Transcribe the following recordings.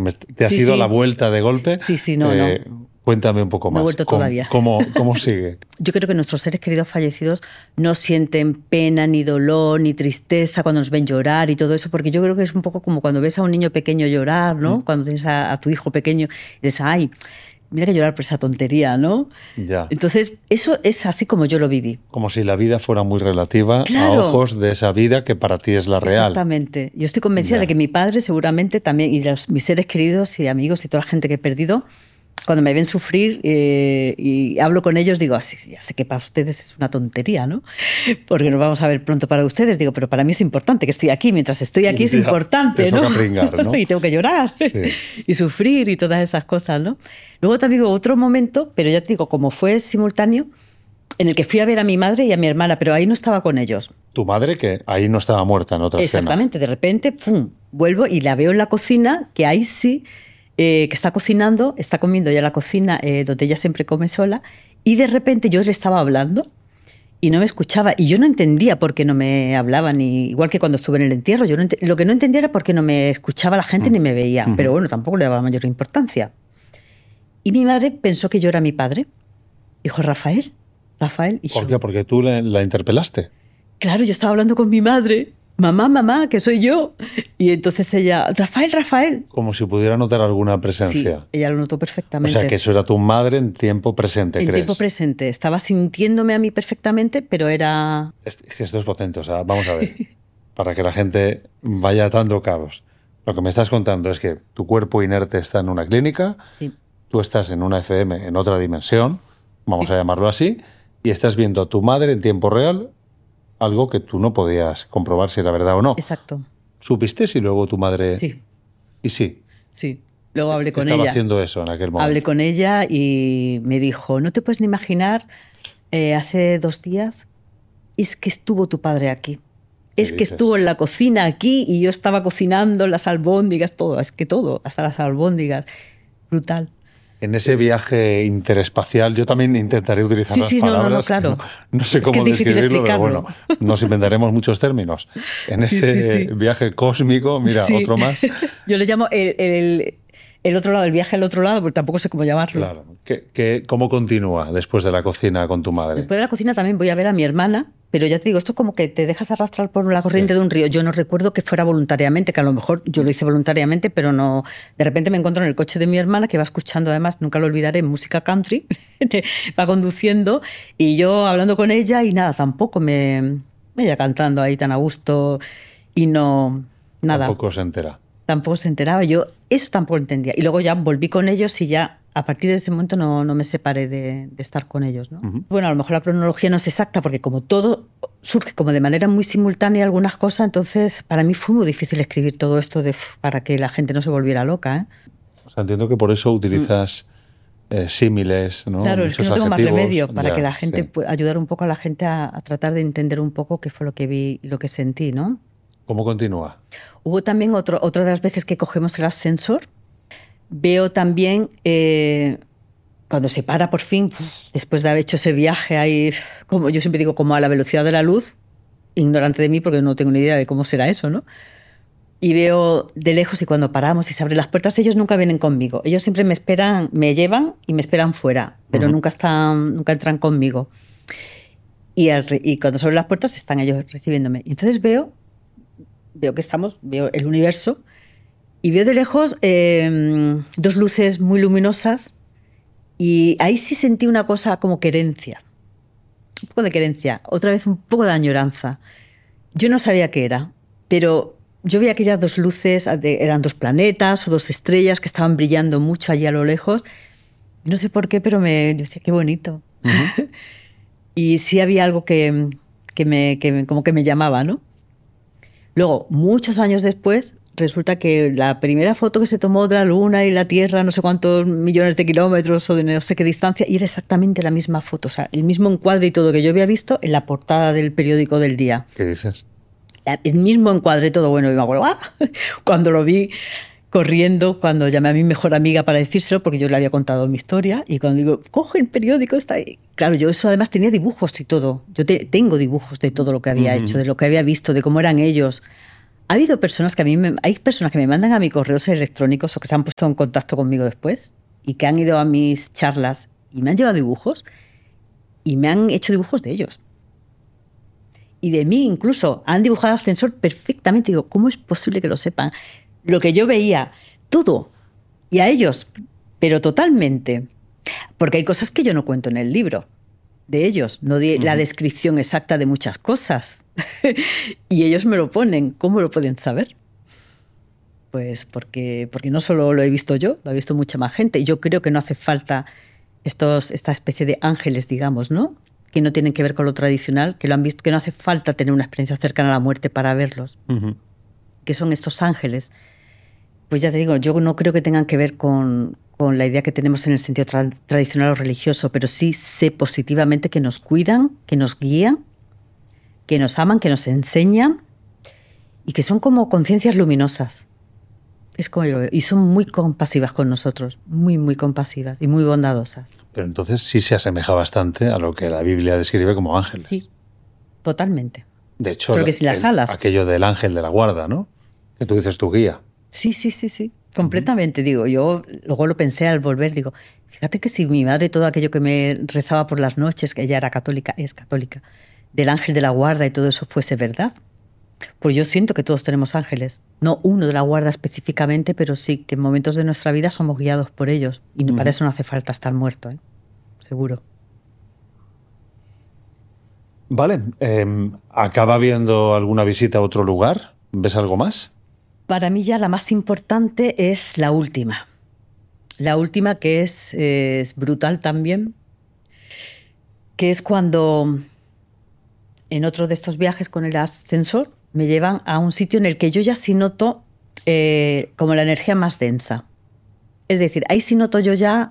¿Te has ido a la vuelta de golpe? Sí, no. Cuéntame un poco más. No he vuelto todavía. ¿Cómo sigue? Yo creo que nuestros seres queridos fallecidos no sienten pena, ni dolor, ni tristeza cuando nos ven llorar y todo eso, porque yo creo que es un poco como cuando ves a un niño pequeño llorar, ¿no? Cuando tienes a tu hijo pequeño y dices, ay, mira que llorar por esa tontería, ¿no? Ya. Entonces, eso es así como yo lo viví. Como si la vida fuera muy relativa, claro, a ojos de esa vida que para ti es la real. Exactamente. Yo estoy convencida de que mi padre seguramente también, y mis seres queridos y amigos y toda la gente que he perdido, cuando me ven sufrir y hablo con ellos, digo, sí, ya sé que para ustedes es una tontería, ¿no? Porque nos vamos a ver pronto para ustedes. Digo, pero para mí es importante que estoy aquí. Mientras estoy aquí es importante, ¿no? Pringar, ¿no? Y tengo que llorar y sufrir y todas esas cosas, ¿no? Luego también hubo otro momento, pero ya te digo, como fue simultáneo, en el que fui a ver a mi madre y a mi hermana, pero ahí no estaba con ellos. ¿Tu madre que ahí no estaba muerta en otra escena? Exactamente. De repente, ¡pum!, vuelvo y la veo en la cocina, que ahí sí... que está cocinando, está comiendo ya en la cocina donde ella siempre come sola, y de repente yo le estaba hablando y no me escuchaba, y yo no entendía por qué no me hablaban, igual que cuando estuve en el entierro, yo lo que no entendía era por qué no me escuchaba la gente ni me veía, pero bueno, tampoco le daba mayor importancia. Y mi madre pensó que yo era mi padre. Dijo, Rafael. Y ¿Por qué? Porque tú la interpelaste. Claro, yo estaba hablando con mi madre. Mamá, que soy yo. Y entonces ella, Rafael. Como si pudiera notar alguna presencia. Sí, ella lo notó perfectamente. O sea, que eso era tu madre en tiempo presente, ¿crees? En tiempo presente. Estaba sintiéndome a mí perfectamente, pero era... Esto es potente, o sea, vamos a ver. Para que la gente vaya atando cabos. Lo que me estás contando es que tu cuerpo inerte está en una clínica, sí. Tú estás en una FM en otra dimensión, vamos a llamarlo así, y estás viendo a tu madre en tiempo real, algo que tú no podías comprobar si era verdad o no. Exacto. ¿Supiste si luego tu madre...? Sí. ¿Y sí? Sí. Luego hablé con ella. Estaba haciendo eso en aquel momento. Hablé con ella y me dijo, no te puedes ni imaginar, hace 2 días, es que estuvo tu padre aquí. Es que estuvo en la cocina aquí y yo estaba cocinando las albóndigas, todo, hasta las albóndigas. Brutal. En ese viaje interespacial, yo también intentaré utilizar las palabras. No, claro. No sé cómo describirlo, pero bueno, nos inventaremos muchos términos. En ese viaje cósmico, mira, otro más. Yo le llamo el otro lado, el viaje al otro lado, porque tampoco sé cómo llamarlo. Claro. ¿Cómo continúa después de la cocina con tu madre? Después de la cocina también voy a ver a mi hermana, pero ya te digo, esto es como que te dejas arrastrar por la corriente de un río. Yo no recuerdo que fuera voluntariamente, que a lo mejor yo lo hice voluntariamente, pero no. De repente me encuentro en el coche de mi hermana, que va escuchando, además, nunca lo olvidaré, música country, va conduciendo, y yo hablando con ella, y nada, tampoco ella cantando ahí tan a gusto, y no. Nada. Tampoco se entera. Tampoco se enteraba, yo eso tampoco entendía. Y luego ya volví con ellos y ya a partir de ese momento no me separé de estar con ellos, ¿no? Bueno, a lo mejor la cronología no es exacta porque como todo surge como de manera muy simultánea algunas cosas, entonces para mí fue muy difícil escribir todo esto para que la gente no se volviera loca, ¿eh? O sea, entiendo que por eso utilizas símiles, ¿no? Claro, muchos es que no tengo más remedio para ya, que la gente ayudar un poco a la gente a tratar de entender un poco qué fue lo que vi y lo que sentí, ¿no? ¿Cómo continúa? Hubo también otra de las veces que cogemos el ascensor. Veo también cuando se para por fin, después de haber hecho ese viaje ahí, como yo siempre digo, como a la velocidad de la luz, ignorante de mí porque no tengo ni idea de cómo será eso, ¿no? Y veo de lejos y cuando paramos y se abren las puertas, ellos nunca vienen conmigo. Ellos siempre me esperan, me llevan y me esperan fuera, pero nunca entran conmigo. Y cuando se abren las puertas están ellos recibiéndome. Y entonces veo el universo y veo de lejos 2 luces muy luminosas y ahí sí sentí una cosa como querencia, un poco de querencia, otra vez un poco de añoranza. Yo no sabía qué era, pero yo vi aquellas 2 luces, eran 2 planetas o 2 estrellas que estaban brillando mucho allí a lo lejos. No sé por qué, pero me decía, qué bonito. Y sí había algo que como que me llamaba, ¿no? Luego, muchos años después, resulta que la primera foto que se tomó de la Luna y la Tierra, no sé cuántos millones de kilómetros o de no sé qué distancia, y era exactamente la misma foto, o sea, el mismo encuadre y todo que yo había visto en la portada del periódico del día. ¿Qué dices? El mismo encuadre, todo bueno, y me acuerdo, cuando lo vi corriendo, cuando llamé a mi mejor amiga para decírselo, porque yo le había contado mi historia, y cuando digo, coge el periódico, está ahí. Claro, yo eso además tenía dibujos y todo. Yo tengo dibujos de todo lo que había hecho, de lo que había visto, de cómo eran ellos. Ha habido personas que hay personas que me mandan a mis correos electrónicos o que se han puesto en contacto conmigo después y que han ido a mis charlas y me han llevado dibujos y me han hecho dibujos de ellos. Y de mí incluso han dibujado ascensor perfectamente. Digo, ¿cómo es posible que lo sepan? Lo que yo veía, todo. Y a ellos, pero totalmente. Porque hay cosas que yo no cuento en el libro de ellos, no di la descripción exacta de muchas cosas. Y ellos me lo ponen. ¿Cómo lo pueden saber? Pues porque no solo lo he visto yo, lo ha visto mucha más gente. Y yo creo que no hace falta esta especie de ángeles, digamos, ¿no? Que no tienen que ver con lo tradicional, que lo han visto, que no hace falta tener una experiencia cercana a la muerte para verlos. Que son estos ángeles. Pues ya te digo, yo no creo que tengan que ver con la idea que tenemos en el sentido tradicional o religioso, pero sí sé positivamente que nos cuidan, que nos guían, que nos aman, que nos enseñan y que son como conciencias luminosas. Es como yo lo veo. Y son muy compasivas con nosotros, muy, muy compasivas y muy bondadosas. Pero entonces sí se asemeja bastante a lo que la Biblia describe como ángeles. Sí, totalmente. De hecho, solo que si las alas. Aquello del ángel de la guarda, ¿no? Que tú dices tu guía. Sí. Completamente, digo. Yo luego lo pensé al volver, digo, fíjate que si mi madre todo aquello que me rezaba por las noches, que ella era católica, es católica, del ángel de la guarda y todo eso fuese verdad. Pues yo siento que todos tenemos ángeles. No uno de la guarda específicamente, pero sí que en momentos de nuestra vida somos guiados por ellos. Y para eso no hace falta estar muerto, ¿eh? Seguro. Vale. ¿Acaba habiendo alguna visita a otro lugar? ¿Ves algo más? Para mí ya la más importante es la última. La última que es brutal también, que es cuando en otro de estos viajes con el ascensor me llevan a un sitio en el que yo ya sí noto como la energía más densa. Es decir, ahí sí noto yo ya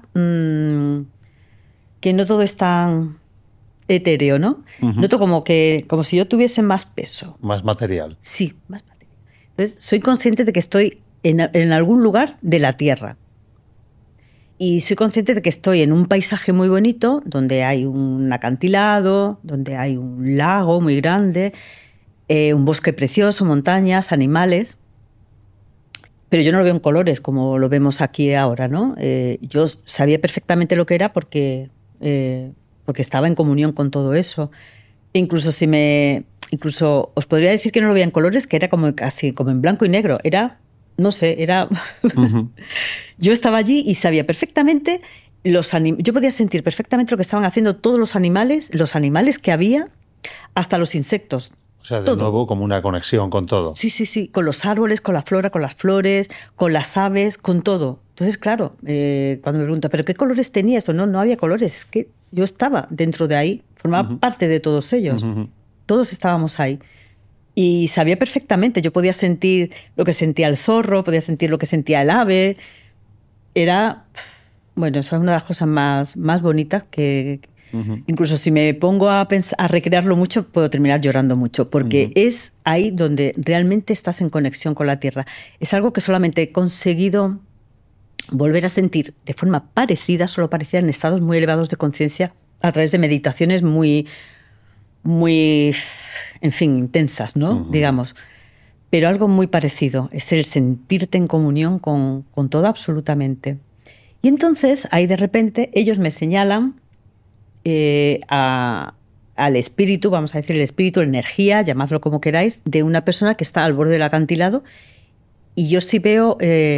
que no todo es tan etéreo, ¿no? Noto como si yo tuviese más peso. Más material. Sí, más material. Entonces, soy consciente de que estoy en algún lugar de la Tierra. Y soy consciente de que estoy en un paisaje muy bonito, donde hay un acantilado, donde hay un lago muy grande, un bosque precioso, montañas, animales. Pero yo no lo veo en colores como lo vemos aquí ahora, ¿no? Yo sabía perfectamente lo que era porque estaba en comunión con todo eso. Incluso os podría decir que no lo veía en colores, que era como casi como en blanco y negro. Era, no sé, era... Yo estaba allí y sabía perfectamente yo podía sentir perfectamente lo que estaban haciendo todos los animales que había, hasta los insectos. O sea, de nuevo como una conexión con todo. Sí, con los árboles, con la flora, con las flores, con las aves, con todo. Entonces, claro, cuando me preguntan, ¿pero qué colores tenía esto? No había colores, es que yo estaba dentro de ahí, formaba parte de todos ellos. Todos estábamos ahí. Y sabía perfectamente, yo podía sentir lo que sentía el zorro, podía sentir lo que sentía el ave. Era, bueno, esa es una de las cosas más bonitas que... Incluso si me pongo a recrearlo mucho, puedo terminar llorando mucho, porque es ahí donde realmente estás en conexión con la Tierra. Es algo que solamente he conseguido volver a sentir de forma parecida, solo parecida en estados muy elevados de conciencia, a través de meditaciones muy, en fin, intensas, ¿no? Digamos. Pero algo muy parecido, es el sentirte en comunión con todo absolutamente. Y entonces, ahí de repente, ellos me señalan al espíritu, vamos a decir el espíritu, la energía, llamadlo como queráis, de una persona que está al borde del acantilado, y yo sí veo,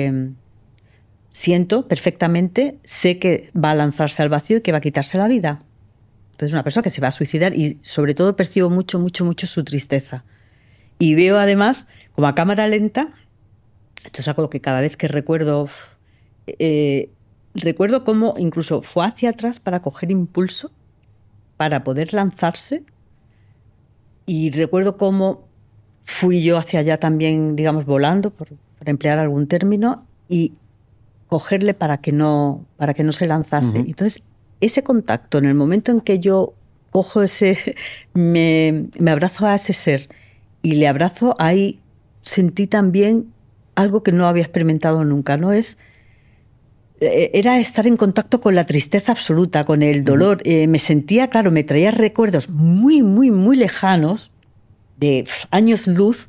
siento perfectamente, sé que va a lanzarse al vacío y que va a quitarse la vida. Entonces una persona que se va a suicidar, y sobre todo percibo mucho su tristeza. Y veo además, como a cámara lenta, esto es algo que cada vez que recuerdo, recuerdo cómo incluso fue hacia atrás para coger impulso, para poder lanzarse. Y recuerdo cómo fui yo hacia allá también, digamos, volando, para emplear algún término, y cogerle para que no se lanzase. Entonces, ese contacto, en el momento en que yo cojo me abrazo a ese ser y le abrazo, ahí sentí también algo que no había experimentado nunca, ¿no? Era estar en contacto con la tristeza absoluta, con el dolor. Me sentía, claro, me traía recuerdos muy lejanos, de años luz,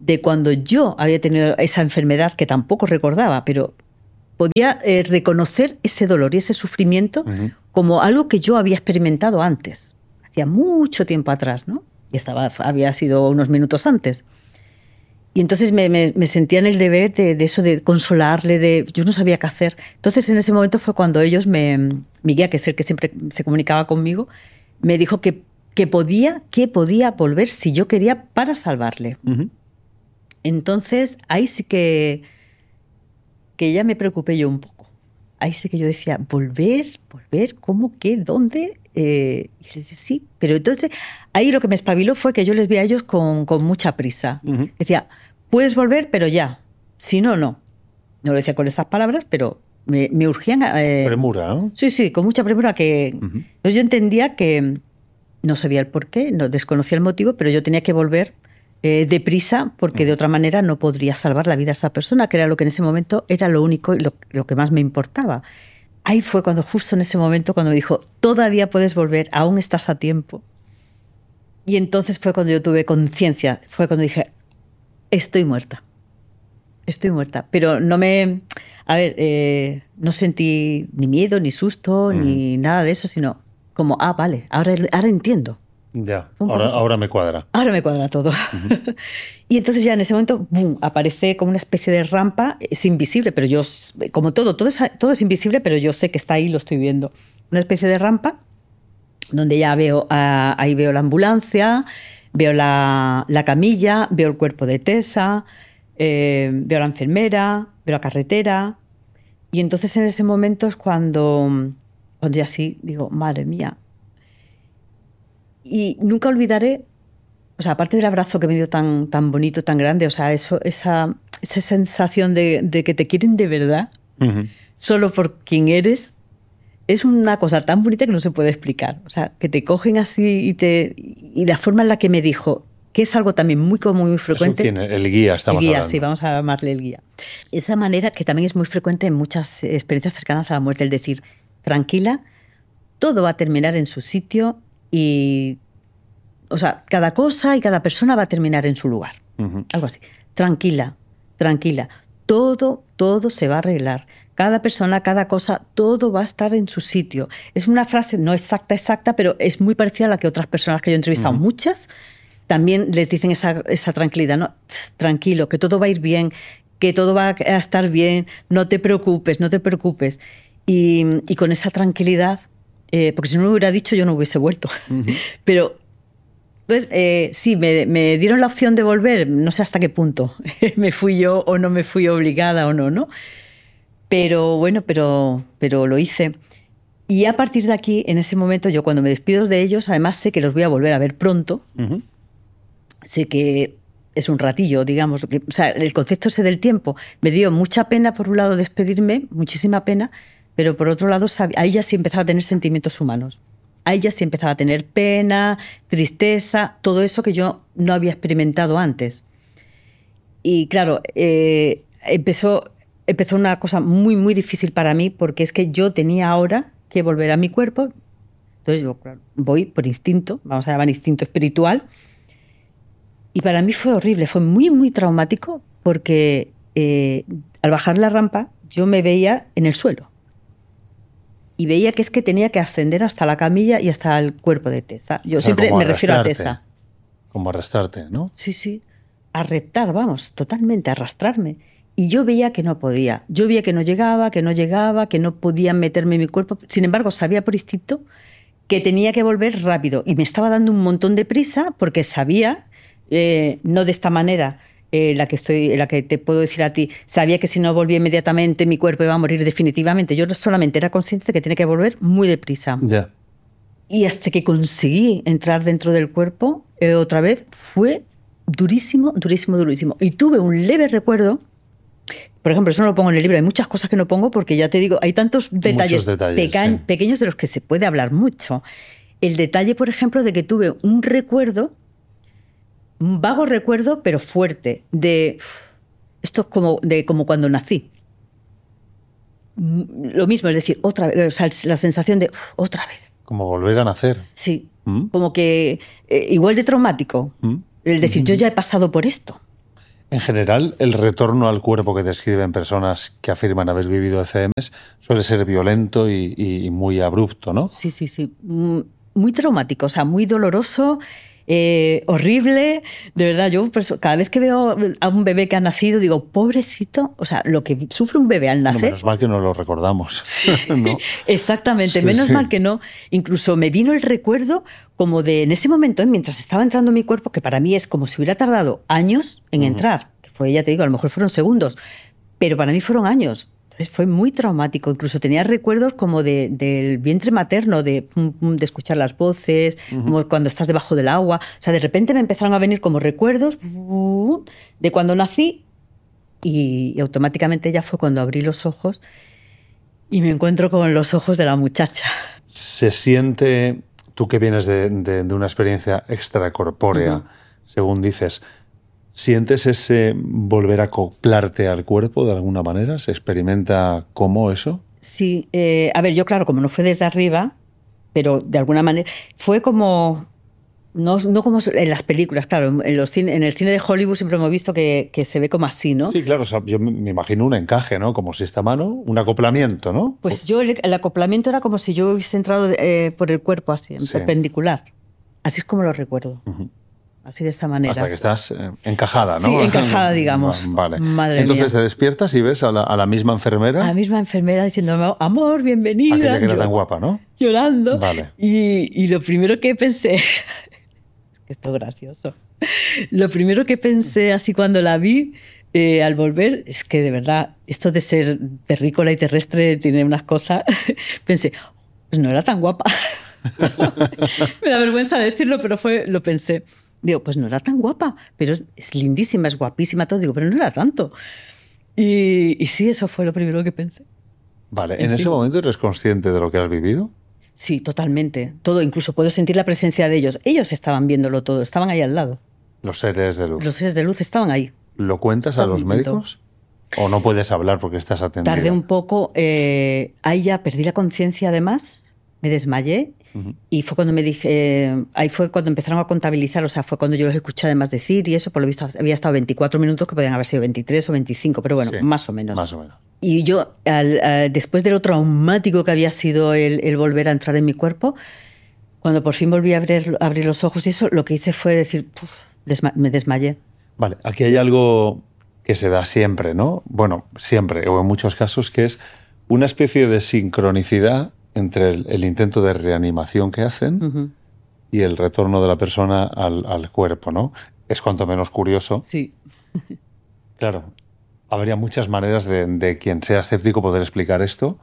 de cuando yo había tenido esa enfermedad que tampoco recordaba, pero podía reconocer ese dolor y ese sufrimiento como algo que yo había experimentado antes, hacía mucho tiempo atrás, ¿no? Y había sido unos minutos antes. Y entonces me sentía en el deber de eso, de consolarle, yo no sabía qué hacer. Entonces en ese momento fue cuando ellos, mi guía, que es el que siempre se comunicaba conmigo, me dijo que podía volver si yo quería para salvarle. Entonces ahí sí que ya me preocupé yo un poco. Ahí sí que yo decía, volver, ¿cómo, qué, dónde? Y le decía, sí, pero entonces ahí lo que me espabiló fue que yo les vi a ellos con mucha prisa. Decía, puedes volver, pero ya, si no, no. No lo decía con esas palabras, pero me urgían. Premura, ¿no? Sí, con mucha premura. Entonces yo entendía que no sabía el porqué, no desconocía el motivo, pero yo tenía que volver deprisa, porque de otra manera no podría salvar la vida a esa persona, que era lo que en ese momento era lo único y lo que más me importaba. Ahí fue justo en ese momento, cuando me dijo, todavía puedes volver, aún estás a tiempo. Y entonces fue cuando yo tuve conciencia, fue cuando dije, estoy muerta. Pero no no sentí ni miedo, ni susto, ni nada de eso, sino como, vale, ahora entiendo. Ya, ahora me cuadra. Ahora me cuadra todo. Y entonces ya en ese momento, ¡bum!, aparece como una especie de rampa. Es invisible, pero yo, como todo es invisible, pero yo sé que está ahí, lo estoy viendo. Una especie de rampa donde ya ahí veo la ambulancia, veo la camilla, veo el cuerpo de Tessa, veo a la enfermera, veo la carretera. Y entonces en ese momento es cuando ya sí digo, madre mía. Y nunca olvidaré, o sea, aparte del abrazo que me dio tan bonito, tan grande, o sea, esa sensación de que te quieren de verdad, solo por quien eres, es una cosa tan bonita que no se puede explicar. O sea, que te cogen así y la forma en la que me dijo, que es algo también muy común y muy frecuente. ¿Eso quién? El guía, estamos hablando. El guía, sí, vamos a llamarle el guía. Esa manera que también es muy frecuente en muchas experiencias cercanas a la muerte, el decir, tranquila, todo va a terminar en su sitio y, o sea, cada cosa y cada persona va a terminar en su lugar. Algo así. Tranquila, todo se va a arreglar. Cada persona, cada cosa, todo va a estar en su sitio. Es una frase no exacta, pero es muy parecida a la que otras personas que yo he entrevistado, muchas, también les dicen esa tranquilidad, ¿no? Tranquilo, que todo va a ir bien, que todo va a estar bien, no te preocupes. Y con esa tranquilidad, porque si no me hubiera dicho yo no hubiese vuelto. Pero pues, sí, me dieron la opción de volver, no sé hasta qué punto me fui yo o no me fui obligada o no. Pero bueno, pero lo hice. Y a partir de aquí, en ese momento, yo cuando me despido de ellos, además sé que los voy a volver a ver pronto. Sé que es un ratillo, digamos. O sea, el concepto ese del tiempo me dio mucha pena, por un lado, despedirme, muchísima pena, pero por otro lado, ahí ya sí empezaba a tener sentimientos humanos. Ahí ya sí empezaba a tener pena, tristeza, todo eso que yo no había experimentado antes. Y claro, empezó una cosa muy, muy difícil para mí, porque es que yo tenía ahora que volver a mi cuerpo. Entonces yo, claro, voy por instinto, vamos a llamar instinto espiritual. Y para mí fue horrible, fue muy, muy traumático, porque al bajar la rampa yo me veía en el suelo. Y veía que es que tenía que ascender hasta la camilla y hasta el cuerpo de Tessa. Yo siempre me refiero a Tessa. Como arrastrarte, ¿no? Sí. A reptar, vamos, totalmente, a arrastrarme. Y yo veía que no podía. Yo veía que no llegaba, que no podía meterme en mi cuerpo. Sin embargo, sabía por instinto que tenía que volver rápido. Y me estaba dando un montón de prisa porque sabía, no de esta manera, la que te puedo decir a ti, sabía que si no volvía inmediatamente mi cuerpo iba a morir definitivamente. Yo solamente era consciente de que tenía que volver muy deprisa. Ya. Y hasta que conseguí entrar dentro del cuerpo, otra vez, fue durísimo. Y tuve un leve recuerdo. Por ejemplo, eso no lo pongo en el libro. Hay muchas cosas que no pongo porque ya te digo, hay tantos detalles, pequeños de los que se puede hablar mucho. El detalle, por ejemplo, de que tuve un vago recuerdo, pero fuerte, esto es como cuando nací. Lo mismo, es decir, otra vez, o sea, la sensación de otra vez. Como volver a nacer. Sí, como que igual de traumático. El decir, yo ya he pasado por esto. En general, el retorno al cuerpo que describen personas que afirman haber vivido ECMs suele ser violento y muy abrupto, ¿no? Sí, sí, sí. Muy traumático, o sea, muy doloroso, horrible. De verdad, yo cada vez que veo a un bebé que ha nacido, digo, pobrecito, o sea, lo que sufre un bebé al nacer. No, menos mal que no lo recordamos. Sí, ¿no? Exactamente, Sí, menos sí. mal que no. Incluso me vino el recuerdo como de, en ese momento, mientras estaba entrando en mi cuerpo, que para mí es como si hubiera tardado años en entrar, que fue, ya te digo, a lo mejor fueron segundos, pero para mí fueron años. Entonces fue muy traumático. Incluso tenía recuerdos como del vientre materno, de escuchar las voces, como cuando estás debajo del agua. O sea, de repente me empezaron a venir como recuerdos de cuando nací y automáticamente ya fue cuando abrí los ojos y me encuentro con los ojos de la muchacha. Se siente, tú que vienes de una experiencia extracorpórea, según dices, ¿sientes ese volver a acoplarte al cuerpo de alguna manera? ¿Se experimenta cómo eso? Sí, a ver, yo claro, como no fue desde arriba, pero de alguna manera fue como, no como en las películas, claro, en el cine de Hollywood siempre hemos visto que se ve como así, ¿no? Sí, claro, o sea, yo me imagino un encaje, ¿no? Como si esta mano, un acoplamiento, ¿no? Pues yo, el acoplamiento era como si yo hubiese entrado por el cuerpo así, en perpendicular. Así es como lo recuerdo. Así de esa manera. Hasta que estás encajada, ¿no? Sí, encajada, digamos. Vale. Madre Entonces mía. te despiertas y ves a la misma enfermera. A la misma enfermera diciéndome, amor, bienvenida. Aquella que era tan guapa, ¿no? Llorando. Vale. Y lo primero que pensé, esto es gracioso, lo primero que pensé así cuando la vi al volver, es que de verdad, esto de ser terrícola y terrestre tiene unas cosas, pensé, pues no era tan guapa. Me da vergüenza decirlo, pero lo pensé. Digo, pues no era tan guapa, pero es lindísima, es guapísima, todo. Digo, pero no era tanto. Y sí, eso fue lo primero que pensé. Vale, ¿en ese momento eres consciente de lo que has vivido? Sí, totalmente. Todo, incluso puedo sentir la presencia de ellos. Ellos estaban viéndolo todo, estaban ahí al lado. Los seres de luz. Los seres de luz estaban ahí. ¿Lo cuentas a los médicos? ¿O no puedes hablar porque estás atendida? Tardé un poco. Ahí ya perdí la conciencia además, me desmayé. Y fue cuando me dije, ahí fue cuando empezaron a contabilizar, o sea, fue cuando yo los escuché además decir y eso, por lo visto había estado 24 minutos que podían haber sido 23 o 25, pero bueno, sí, más o menos. Más o menos. Y yo, después de lo traumático que había sido el volver a entrar en mi cuerpo, cuando por fin volví a abrir los ojos y eso, lo que hice fue decir, me desmayé. Vale, aquí hay algo que se da siempre, ¿no? Bueno, siempre, o en muchos casos, que es una especie de sincronicidad entre el intento de reanimación que hacen y el retorno de la persona al cuerpo, ¿no? Es cuanto menos curioso. Sí. Claro, habría muchas maneras de quien sea escéptico poder explicar esto,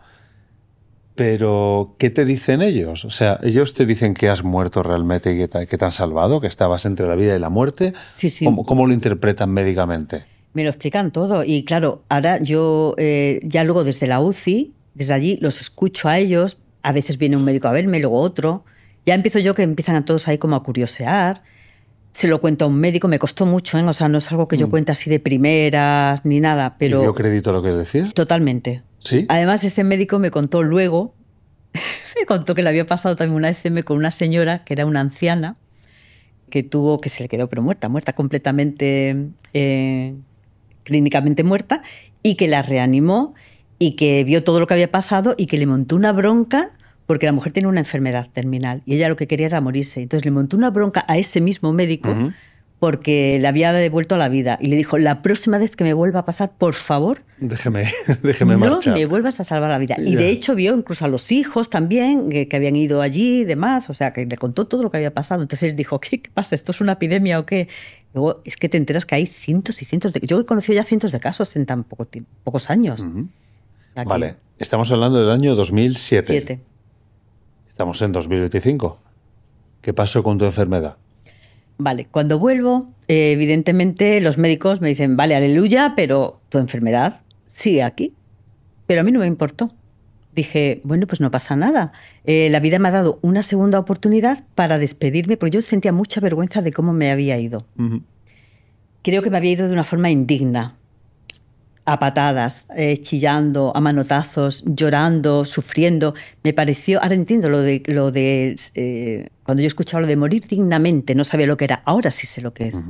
pero ¿qué te dicen ellos? O sea, ellos te dicen que has muerto realmente y que te han salvado, que estabas entre la vida y la muerte. Sí, sí. ¿Cómo lo interpretan médicamente? Me lo explican todo y claro, ahora yo ya luego desde la UCI, desde allí los escucho a ellos, a veces viene un médico a verme, luego otro, ya empiezo yo que empiezan a todos ahí como a curiosear, se lo cuento a un médico, me costó mucho, ¿eh? O sea, no es algo que yo cuente así de primeras ni nada, pero... ¿Y yo crédito lo que decía? Totalmente. ¿Sí? Además este médico me contó luego, me contó que le había pasado también una ECM con una señora que era una anciana, que se le quedó pero muerta completamente... clínicamente muerta, y que la reanimó y que vio todo lo que había pasado y que le montó una bronca porque la mujer tenía una enfermedad terminal y ella lo que quería era morirse. Entonces le montó una bronca a ese mismo médico porque le había devuelto a la vida y le dijo, la próxima vez que me vuelva a pasar, por favor, déjeme no marchar. me vuelvas a salvar la vida. Y de hecho vio incluso a los hijos también que habían ido allí y demás, o sea, que le contó todo lo que había pasado. Entonces dijo, ¿qué pasa? ¿Esto es una epidemia o qué? Luego es que te enteras que hay cientos y cientos de... Yo he conocido ya cientos de casos en tan pocos años. Vale, estamos hablando del año 2007. 7. Estamos en 2025. ¿Qué pasó con tu enfermedad? Vale, cuando vuelvo, evidentemente los médicos me dicen, vale, aleluya, pero tu enfermedad sigue aquí. Pero a mí no me importó. Dije, bueno, pues no pasa nada. La vida me ha dado una segunda oportunidad para despedirme, porque yo sentía mucha vergüenza de cómo me había ido. Creo que me había ido de una forma indigna. A patadas, chillando, a manotazos, llorando, sufriendo. Me pareció, ahora entiendo lo de cuando yo escuchaba lo de morir dignamente, no sabía lo que era, ahora sí sé lo que es.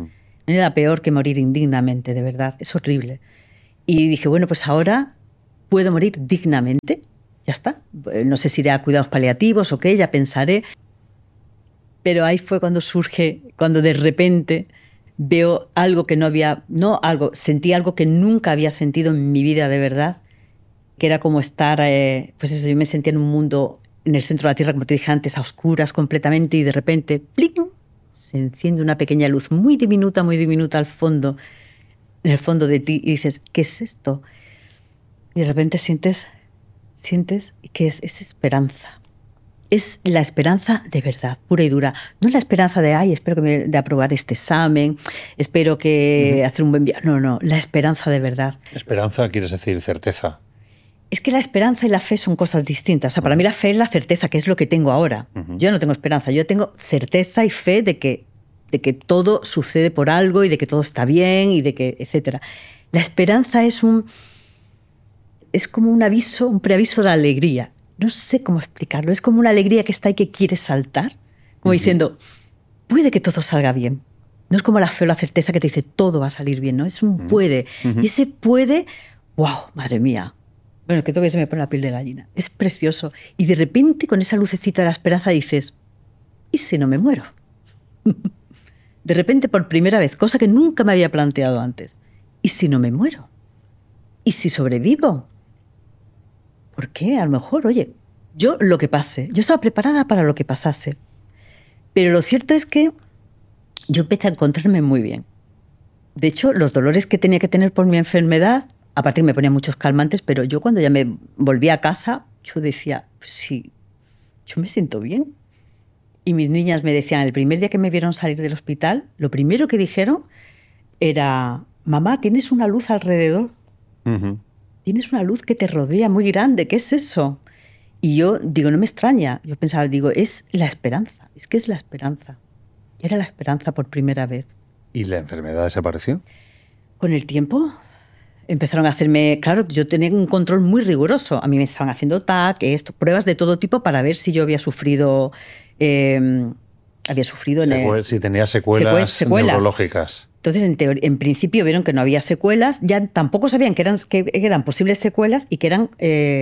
No hay nada peor que morir indignamente, de verdad. Es horrible. Y dije, bueno, pues ahora puedo morir dignamente. Ya está. No sé si iré a cuidados paliativos o qué, ya pensaré. Pero ahí fue cuando surge, cuando de repente veo algo que no había, sentí algo que nunca había sentido en mi vida de verdad, que era como estar, pues eso, yo me sentía en un mundo en el centro de la Tierra, como te dije antes, a oscuras completamente, y de repente, ¡pling!, se enciende una pequeña luz muy diminuta al fondo, en el fondo de ti, y dices, ¿qué es esto? Y de repente sientes que es esperanza. Es la esperanza de verdad, pura y dura. No es la esperanza de, ay, espero de aprobar este examen, espero que hacer un buen viaje. No, la esperanza de verdad. Esperanza quieres decir certeza. Es que la esperanza y la fe son cosas distintas. O sea, para mí la fe es la certeza, que es lo que tengo ahora. Yo no tengo esperanza, yo tengo certeza y fe de que todo sucede por algo y de que todo está bien y de que, etcétera. La esperanza es como un aviso, un preaviso de la alegría. No sé cómo explicarlo. Es como una alegría que está ahí que quiere saltar, como diciendo, puede que todo salga bien. No es como la fe o la certeza que te dice todo va a salir bien, ¿no? Es un puede. Y ese puede, wow, madre mía. Bueno, que todavía se me pone la piel de gallina. Es precioso. Y de repente, con esa lucecita de la esperanza, dices, ¿y si no me muero? De repente, por primera vez, cosa que nunca me había planteado antes. ¿Y si no me muero? ¿Y si sobrevivo? ¿Por qué? A lo mejor, oye, yo lo que pase. Yo estaba preparada para lo que pasase. Pero lo cierto es que yo empecé a encontrarme muy bien. De hecho, los dolores que tenía que tener por mi enfermedad, aparte que me ponía muchos calmantes, pero yo cuando ya me volví a casa, yo decía, pues sí, yo me siento bien. Y mis niñas me decían, el primer día que me vieron salir del hospital, lo primero que dijeron era, mamá, tienes una luz alrededor. Tienes una luz que te rodea muy grande, ¿qué es eso? Y yo digo, no me extraña. Yo pensaba, digo, es la esperanza. Es que es la esperanza. Era la esperanza por primera vez. ¿Y la enfermedad desapareció? Con el tiempo empezaron a hacerme... Claro, yo tenía un control muy riguroso. A mí me estaban haciendo TAC, pruebas de todo tipo para ver si yo había sufrido... Si tenía secuelas neurológicas. Entonces, en principio vieron que no había secuelas, ya tampoco sabían que eran posibles secuelas y que eran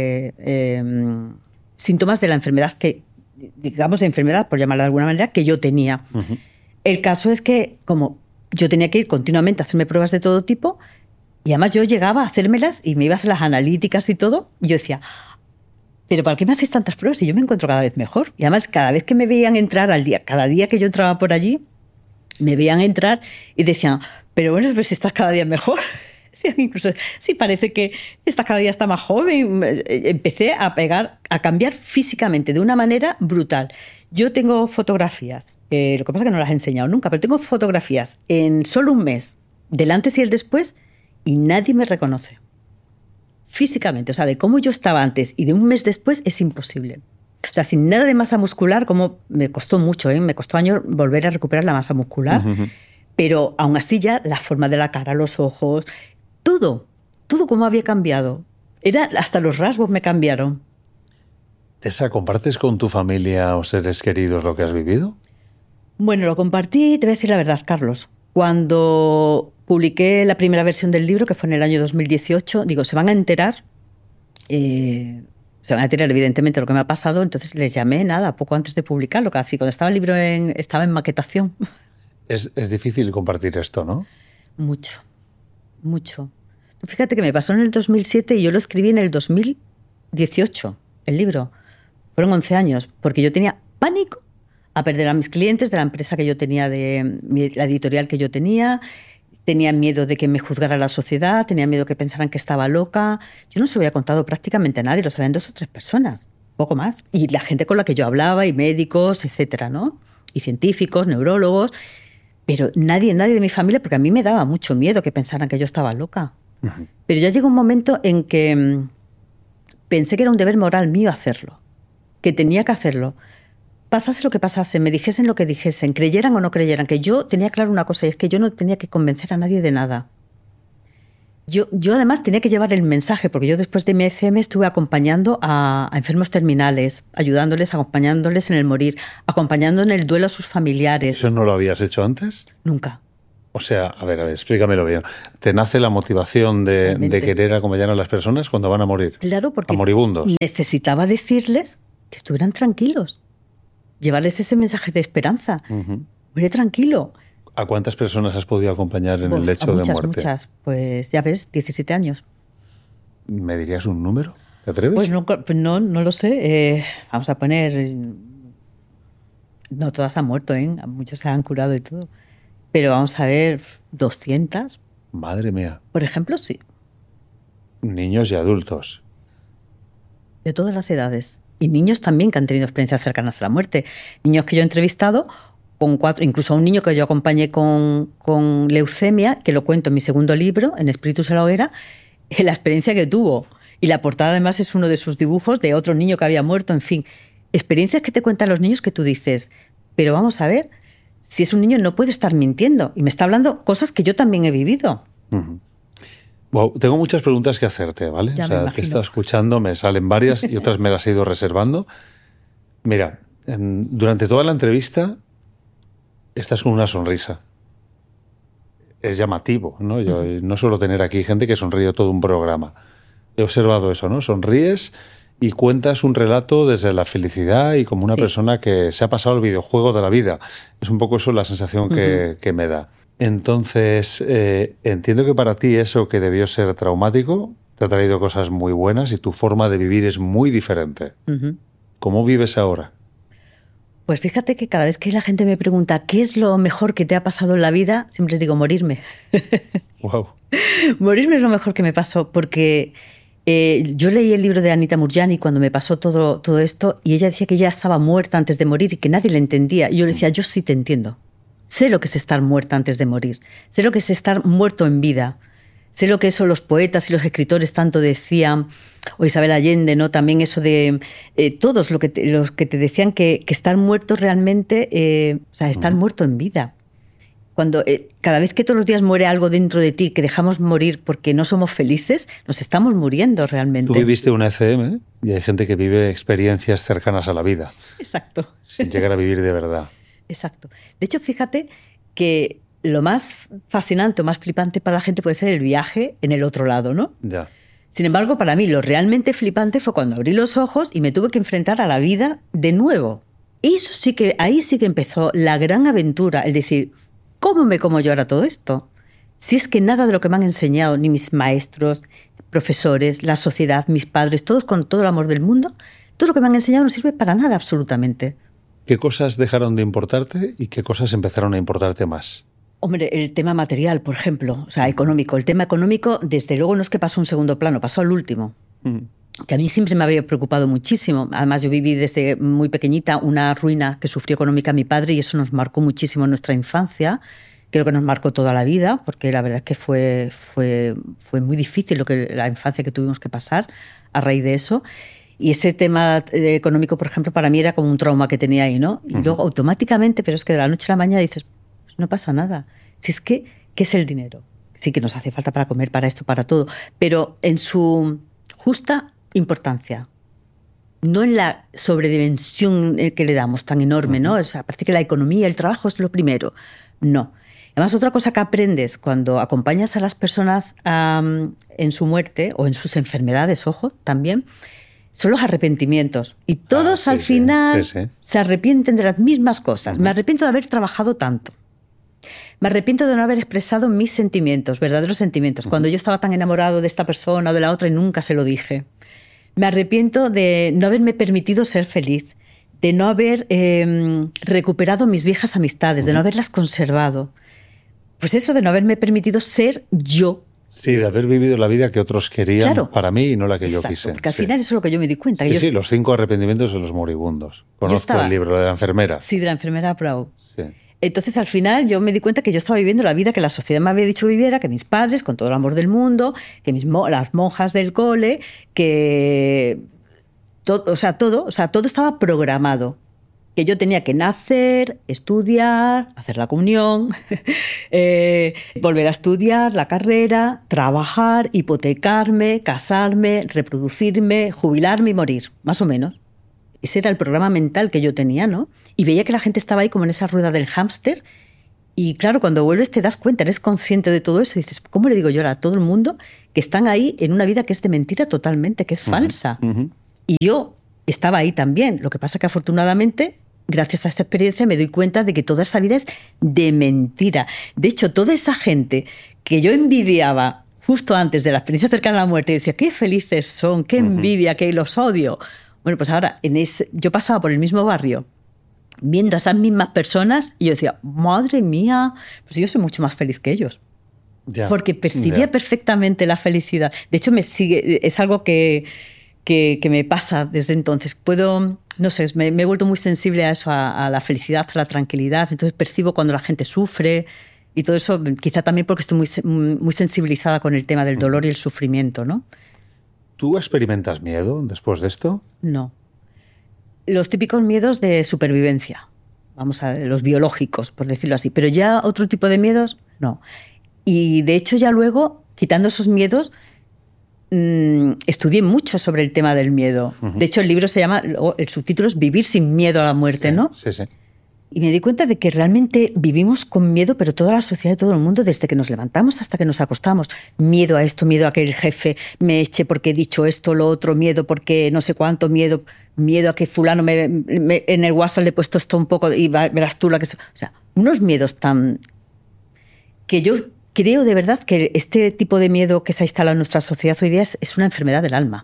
síntomas de la enfermedad enfermedad, por llamarla de alguna manera, que yo tenía. El caso es que, como yo tenía que ir continuamente a hacerme pruebas de todo tipo, y además yo llegaba a hacérmelas y me iba a hacer las analíticas y todo, y yo decía, ¿pero para qué me haces tantas pruebas si yo me encuentro cada vez mejor? Y además, cada vez que me veían entrar cada día que yo entraba por allí, me veían entrar y decían, pero bueno, pues si estás cada día mejor. Decían incluso, sí, parece que estás cada día está más joven. Empecé a cambiar físicamente de una manera brutal. Yo tengo fotografías, lo que pasa es que no las he enseñado nunca, pero tengo fotografías en solo un mes, del antes y el después, y nadie me reconoce. Físicamente, o sea, de cómo yo estaba antes y de un mes después es imposible. O sea, sin nada de masa muscular, como me costó mucho, me costó años volver a recuperar la masa muscular, pero aún así ya la forma de la cara, los ojos, todo como había cambiado. Hasta los rasgos me cambiaron. Tessa, ¿compartes con tu familia o seres queridos lo que has vivido? Bueno, lo compartí, te voy a decir la verdad, Carlos. Cuando publiqué la primera versión del libro, que fue en el año 2018, digo, se van a enterar... Se van a enterar, evidentemente, lo que me ha pasado, entonces les llamé, poco antes de publicarlo, casi cuando estaba el libro estaba en maquetación. Es difícil compartir esto, ¿no? Mucho. Fíjate que me pasó en el 2007 y yo lo escribí en el 2018, el libro. Fueron 11 años, porque yo tenía pánico a perder a mis clientes de la empresa que yo tenía, de la editorial que yo tenía. Tenía miedo de que me juzgara la sociedad, tenía miedo que pensaran que estaba loca. Yo no se lo había contado prácticamente a nadie, lo sabían 2 o 3 personas, poco más. Y la gente con la que yo hablaba, y médicos, etcétera, ¿no? Y científicos, neurólogos, pero nadie de mi familia, porque a mí me daba mucho miedo que pensaran que yo estaba loca. Pero ya llegó un momento en que pensé que era un deber moral mío hacerlo, que tenía que hacerlo. Pasase lo que pasase, me dijesen lo que dijesen, creyeran o no creyeran, que yo tenía claro una cosa, y es que yo no tenía que convencer a nadie de nada. Yo además tenía que llevar el mensaje, porque yo después de mi ECM estuve acompañando a enfermos terminales, ayudándoles, acompañándoles en el morir, acompañando en el duelo a sus familiares. ¿Eso no lo habías hecho antes? Nunca. O sea, a ver, explícamelo bien. ¿Te nace la motivación de querer acompañar a las personas cuando van a morir? Claro, porque a moribundos. Necesitaba decirles que estuvieran tranquilos. Llevarles ese mensaje de esperanza. Muere tranquilo. ¿A cuántas personas has podido acompañar en el lecho de muerte? Muchas. Pues ya ves, 17 años. ¿Me dirías un número? ¿Te atreves? Pues no lo sé. Vamos a poner... No todas han muerto, ¿eh? Muchos se han curado y todo. Pero vamos a ver, 200. Madre mía. Por ejemplo, sí. Niños y adultos. De todas las edades. Y niños también que han tenido experiencias cercanas a la muerte. Niños que yo he entrevistado, incluso a un niño que yo acompañé con leucemia, que lo cuento en mi segundo libro, en Espíritus en la hoguera, la experiencia que tuvo. Y la portada además es uno de sus dibujos de otro niño que había muerto, en fin. Experiencias que te cuentan los niños que tú dices, pero vamos a ver, si es un niño no puede estar mintiendo. Y me está hablando cosas que yo también he vivido. Wow, tengo muchas preguntas que hacerte, ¿vale? Ya o sea, te he estado escuchando, me salen varias y otras me las he ido reservando. Mira, durante toda la entrevista estás con una sonrisa. Es llamativo, ¿no? Yo no suelo tener aquí gente que sonríe todo un programa. He observado eso, ¿no? Sonríes y cuentas un relato desde la felicidad y como una persona que se ha pasado el videojuego de la vida. Es un poco eso la sensación que me da. Entonces, entiendo que para ti eso que debió ser traumático te ha traído cosas muy buenas y tu forma de vivir es muy diferente. ¿Cómo vives ahora? Pues fíjate que cada vez que la gente me pregunta ¿qué es lo mejor que te ha pasado en la vida? Siempre les digo morirme. Wow. Morirme es lo mejor que me pasó porque yo leí el libro de Anita Moorjani cuando me pasó todo esto y ella decía que ya estaba muerta antes de morir y que nadie le entendía. Y yo le decía, yo sí te entiendo. Sé lo que es estar muerta antes de morir. Sé lo que es estar muerto en vida. Sé lo que eso los poetas y los escritores tanto decían, o Isabel Allende, ¿no? También eso de todos los que te decían que estar muerto realmente, o sea, estar muerto en vida. Cuando cada vez que todos los días muere algo dentro de ti, que dejamos morir porque no somos felices, nos estamos muriendo realmente. Tú viviste una ECM y hay gente que vive experiencias cercanas a la vida. Exacto. Sin llegar a vivir de verdad. Exacto. De hecho, fíjate que lo más fascinante o más flipante para la gente puede ser el viaje en el otro lado, ¿no? Ya. Sin embargo, para mí lo realmente flipante fue cuando abrí los ojos y me tuve que enfrentar a la vida de nuevo. Eso sí que, ahí sí que empezó la gran aventura, el decir, ¿cómo me como yo ahora todo esto? Si es que nada de lo que me han enseñado, ni mis maestros, profesores, la sociedad, mis padres, todos con todo el amor del mundo, todo lo que me han enseñado no sirve para nada absolutamente. ¿Qué cosas dejaron de importarte y qué cosas empezaron a importarte más? Hombre, el tema material, por ejemplo, o sea, económico. El tema económico, desde luego, no es que pasó a un segundo plano, pasó al último. Que a mí siempre me había preocupado muchísimo. Además, yo viví desde muy pequeñita una ruina que sufrió económica mi padre y eso nos marcó muchísimo en nuestra infancia. Creo que nos marcó toda la vida, porque la verdad es que fue muy difícil la infancia que tuvimos que pasar a raíz de eso. Y ese tema económico, por ejemplo, para mí era como un trauma que tenía ahí, ¿no? Y luego automáticamente, pero es que de la noche a la mañana dices, no pasa nada. Si es que, ¿qué es el dinero? Sí que nos hace falta para comer, para esto, para todo, pero en su justa importancia. No en la sobredimensión que le damos tan enorme, ¿no? O sea, parece que la economía, el trabajo es lo primero. No. Además, otra cosa que aprendes cuando acompañas a las personas en su muerte o en sus enfermedades, ojo, también, son los arrepentimientos. Y todos al final se arrepienten de las mismas cosas. Me arrepiento de haber trabajado tanto. Me arrepiento de no haber expresado mis sentimientos, verdaderos sentimientos, cuando yo estaba tan enamorado de esta persona o de la otra y nunca se lo dije. Me arrepiento de no haberme permitido ser feliz, de no haber recuperado mis viejas amistades, de no haberlas conservado. Pues eso, de no haberme permitido ser yo. Sí, de haber vivido la vida que otros querían para mí y no la que yo quise. Porque al final eso es lo que yo me di cuenta. Sí, los 5 arrepentimientos de los moribundos. Conozco el libro de la enfermera. Sí, de la enfermera Brown. Sí. Entonces, al final, yo me di cuenta que yo estaba viviendo la vida que la sociedad me había dicho viviera, que mis padres, con todo el amor del mundo, que las monjas del cole, que todo estaba programado. Que yo tenía que nacer, estudiar, hacer la comunión, volver a estudiar la carrera, trabajar, hipotecarme, casarme, reproducirme, jubilarme y morir, más o menos. Ese era el programa mental que yo tenía, ¿no? Y veía que la gente estaba ahí como en esa rueda del hámster Y claro, cuando vuelves te das cuenta, eres consciente de todo eso y dices, ¿cómo le digo yo a todo el mundo que están ahí en una vida que es de mentira totalmente, que es falsa? Y yo estaba ahí también. Lo que pasa que afortunadamente, gracias a esta experiencia, me doy cuenta de que toda esa vida es de mentira. De hecho, toda esa gente que yo envidiaba justo antes de la experiencia cercana a la muerte, y decía, qué felices son, qué envidia, que los odio. Bueno, pues ahora yo pasaba por el mismo barrio viendo a esas mismas personas y yo decía, madre mía, pues yo soy mucho más feliz que ellos. Porque percibía perfectamente la felicidad. De hecho, es algo que me pasa desde entonces. No sé, me he vuelto muy sensible a eso, a la felicidad, a la tranquilidad. Entonces percibo cuando la gente sufre y todo eso, quizá también porque estoy muy sensibilizada con el tema del dolor y el sufrimiento, ¿no? ¿Tú experimentas miedo después de esto? No. Los típicos miedos de supervivencia, vamos a ver, los biológicos, por decirlo así, pero ya otro tipo de miedos, no. Y de hecho ya luego, quitando esos miedos, estudié mucho sobre el tema del miedo. De hecho el libro el subtítulo es Vivir sin miedo a la muerte, ¿no? Sí, sí. Y me di cuenta de que realmente vivimos con miedo, pero toda la sociedad y todo el mundo, desde que nos levantamos hasta que nos acostamos. Miedo a esto, miedo a que el jefe me eche porque he dicho esto, lo otro, miedo porque no sé cuánto, miedo a que fulano en el WhatsApp le he puesto esto un poco y verás tú la que... O sea, unos miedos tan... que yo creo de verdad que este tipo de miedo que se ha instalado en nuestra sociedad hoy día es una enfermedad del alma.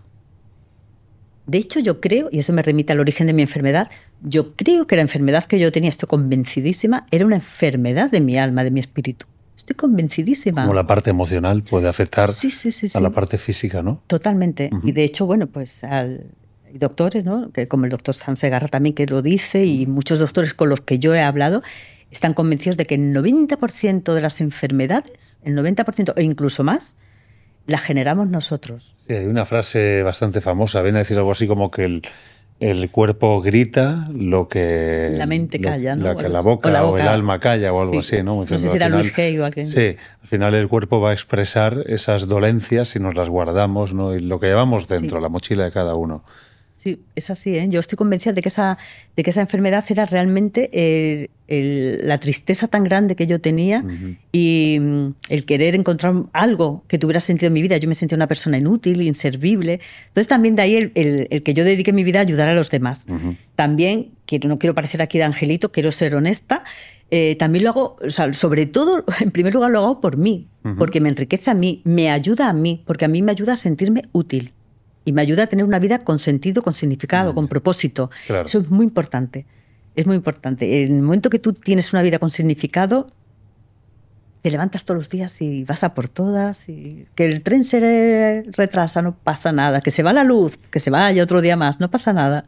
De hecho, yo creo, y eso me remite al origen de mi enfermedad, yo creo que la enfermedad que yo tenía, estoy convencidísima, era una enfermedad de mi alma, de mi espíritu. Estoy convencidísima. Como la parte emocional puede afectar sí. a la parte física, ¿no? Totalmente. Y de hecho, bueno, pues hay doctores, ¿no? Como el doctor Sansegarra también, que lo dice, y muchos doctores con los que yo he hablado, están convencidos de que el 90% de las enfermedades, el 90% e incluso más, la generamos nosotros. Sí, hay una frase bastante famosa, viene a decir algo así como que el cuerpo grita lo que... La mente calla, ¿no? Lo que la boca o el alma calla o algo así, ¿no? No sé si era Luis Hay o alguien. Sí, al final el cuerpo va a expresar esas dolencias si nos las guardamos, ¿no? Y lo que llevamos dentro, la mochila de cada uno. Sí, es así, ¿eh? Yo estoy convencida de que esa enfermedad era realmente la tristeza tan grande que yo tenía y el querer encontrar algo que tuviera sentido en mi vida. Yo me sentía una persona inútil, inservible. Entonces también de ahí el que yo dedique mi vida a ayudar a los demás. También, no quiero parecer aquí de angelito, quiero ser honesta, también lo hago, o sea, sobre todo, en primer lugar lo hago por mí, porque me enriquece a mí, me ayuda a mí, porque a mí me ayuda a sentirme útil. Y me ayuda a tener una vida con sentido, con significado, con propósito. Claro. Eso es muy importante. Es muy importante. En el momento que tú tienes una vida con significado, te levantas todos los días y vas a por todas. Y que el tren se retrasa, no pasa nada. Que se va la luz, que se vaya otro día más, no pasa nada.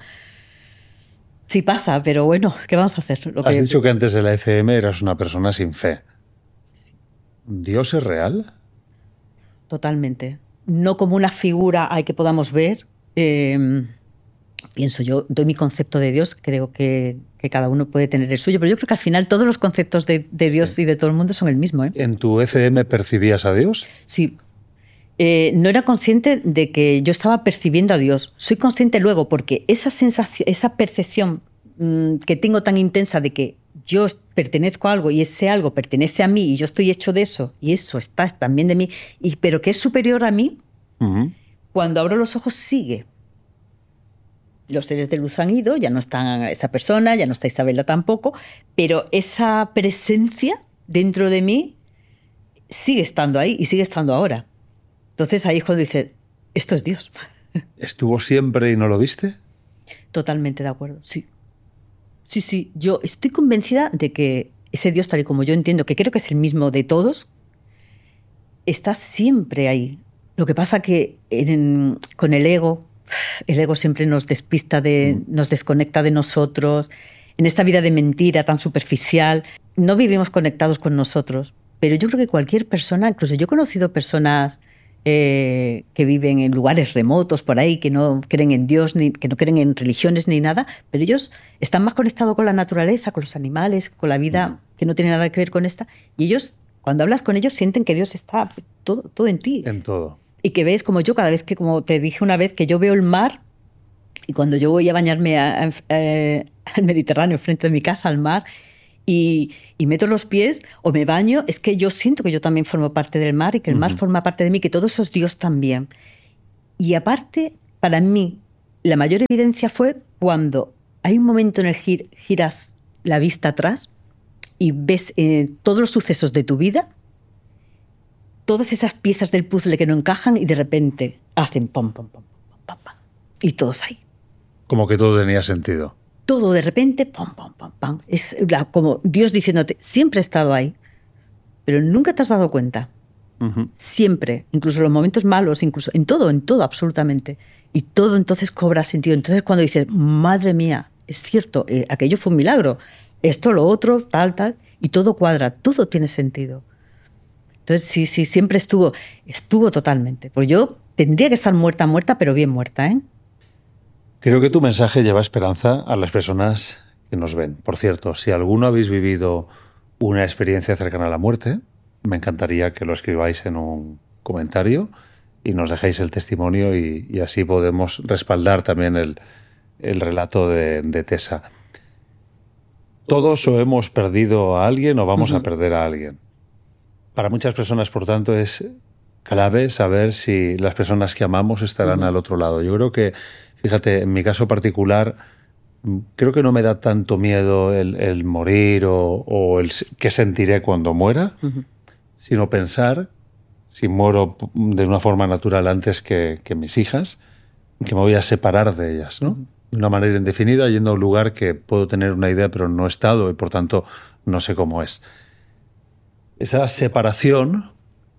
Sí pasa, pero bueno, ¿qué vamos a hacer? Has dicho que antes de la ECM eras una persona sin fe. ¿Dios es real? Totalmente. No como una figura que podamos ver. Pienso yo, doy mi concepto de Dios, creo que cada uno puede tener el suyo, pero yo creo que al final todos los conceptos de Dios y de todo el mundo son el mismo. ¿En tu ECM percibías a Dios? Sí. No era consciente de que yo estaba percibiendo a Dios. Soy consciente luego porque esa sensación, esa percepción que tengo tan intensa de que yo pertenezco a algo y ese algo pertenece a mí y yo estoy hecho de eso y eso está también de mí, pero que es superior a mí, cuando abro los ojos sigue. Los seres de luz han ido, ya no está esa persona, ya no está Isabela tampoco, pero esa presencia dentro de mí sigue estando ahí y sigue estando ahora. Entonces ahí es cuando dice, esto es Dios. ¿Estuvo siempre y no lo viste? Totalmente de acuerdo, sí. Sí, yo estoy convencida de que ese Dios, tal y como yo entiendo, que creo que es el mismo de todos, está siempre ahí. Lo que pasa que con el ego siempre nos despista, nos desconecta de nosotros. En esta vida de mentira tan superficial, no vivimos conectados con nosotros. Pero yo creo que cualquier persona, incluso yo he conocido personas que viven en lugares remotos por ahí, que no creen en Dios, que no creen en religiones ni nada, pero ellos están más conectados con la naturaleza, con los animales, con la vida que no tiene nada que ver con esta. Y ellos, cuando hablas con ellos, sienten que Dios está todo en ti. En todo. Y que ves, como yo, cada vez que, como te dije una vez, que yo veo el mar, y cuando yo voy a bañarme al Mediterráneo, frente a mi casa, al mar, y meto los pies o me baño, es que yo siento que yo también formo parte del mar y que el mar forma parte de mí, que todo eso es Dios también. Y aparte, para mí, la mayor evidencia fue cuando hay un momento en el que giras la vista atrás y ves todos los sucesos de tu vida, todas esas piezas del puzzle que no encajan y de repente hacen pom, pom, pom, pom, pom, pom, y todos ahí. Como que todo tenía sentido. Todo de repente, pom, pom, pom, pom. Es como Dios diciéndote, siempre he estado ahí, pero nunca te has dado cuenta. Siempre, incluso en los momentos malos, incluso en todo, absolutamente. Y todo entonces cobra sentido. Entonces cuando dices, madre mía, es cierto, aquello fue un milagro, esto, lo otro, tal, y todo cuadra, todo tiene sentido. Entonces sí, siempre estuvo totalmente. Porque yo tendría que estar muerta, pero bien muerta, ¿eh? Creo que tu mensaje lleva esperanza a las personas que nos ven. Por cierto, si alguno habéis vivido una experiencia cercana a la muerte, me encantaría que lo escribáis en un comentario y nos dejéis el testimonio y así podemos respaldar también el relato de Tessa. Todos o hemos perdido a alguien o vamos a perder a alguien. Para muchas personas, por tanto, es clave saber si las personas que amamos estarán al otro lado. Yo creo que, fíjate, en mi caso particular, creo que no me da tanto miedo el morir o el qué sentiré cuando muera, sino pensar, si muero de una forma natural antes que mis hijas, que me voy a separar de ellas, ¿no? De una manera indefinida, yendo a un lugar que puedo tener una idea, pero no he estado y, por tanto, no sé cómo es. Esa separación,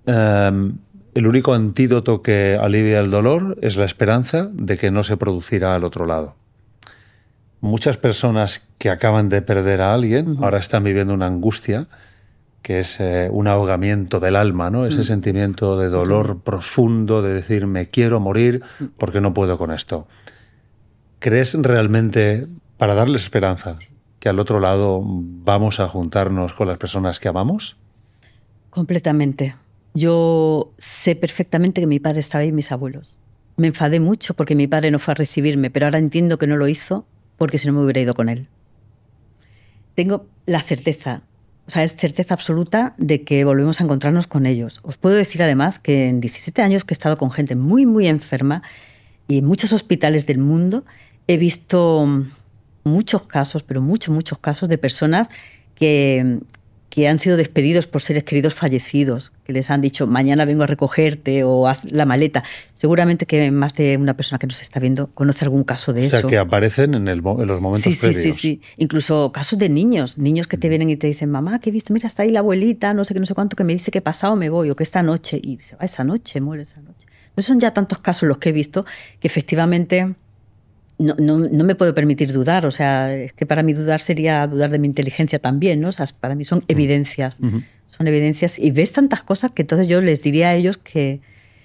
el único antídoto que alivia el dolor es la esperanza de que no se producirá al otro lado. Muchas personas que acaban de perder a alguien ahora están viviendo una angustia que es un ahogamiento del alma, ¿no? Ese sentimiento de dolor profundo, de decir, me quiero morir porque no puedo con esto. ¿Crees realmente, para darles esperanza, que al otro lado vamos a juntarnos con las personas que amamos? Completamente. Yo sé perfectamente que mi padre estaba ahí y mis abuelos. Me enfadé mucho porque mi padre no fue a recibirme, pero ahora entiendo que no lo hizo porque si no me hubiera ido con él. Tengo la certeza, o sea, es certeza absoluta de que volvemos a encontrarnos con ellos. Os puedo decir además que en 17 años que he estado con gente muy, muy enferma y en muchos hospitales del mundo he visto muchos casos, pero muchos casos de personas que han sido despedidos por seres queridos fallecidos, que les han dicho, mañana vengo a recogerte o haz la maleta. Seguramente que más de una persona que nos está viendo conoce algún caso de eso. O sea, que aparecen en los momentos previos. Sí. Incluso casos de niños que te vienen y te dicen, mamá, que he visto, mira, está ahí la abuelita, no sé qué, no sé cuánto, que me dice que pasado me voy, o que esta noche, y se va esa noche, muere esa noche. Pues son ya tantos casos los que he visto que efectivamente no me puedo permitir dudar. O sea, es que para mí dudar sería dudar de mi inteligencia también, ¿no? O sea, para mí son evidencias. Son evidencias y ves tantas cosas que entonces yo les diría a ellos que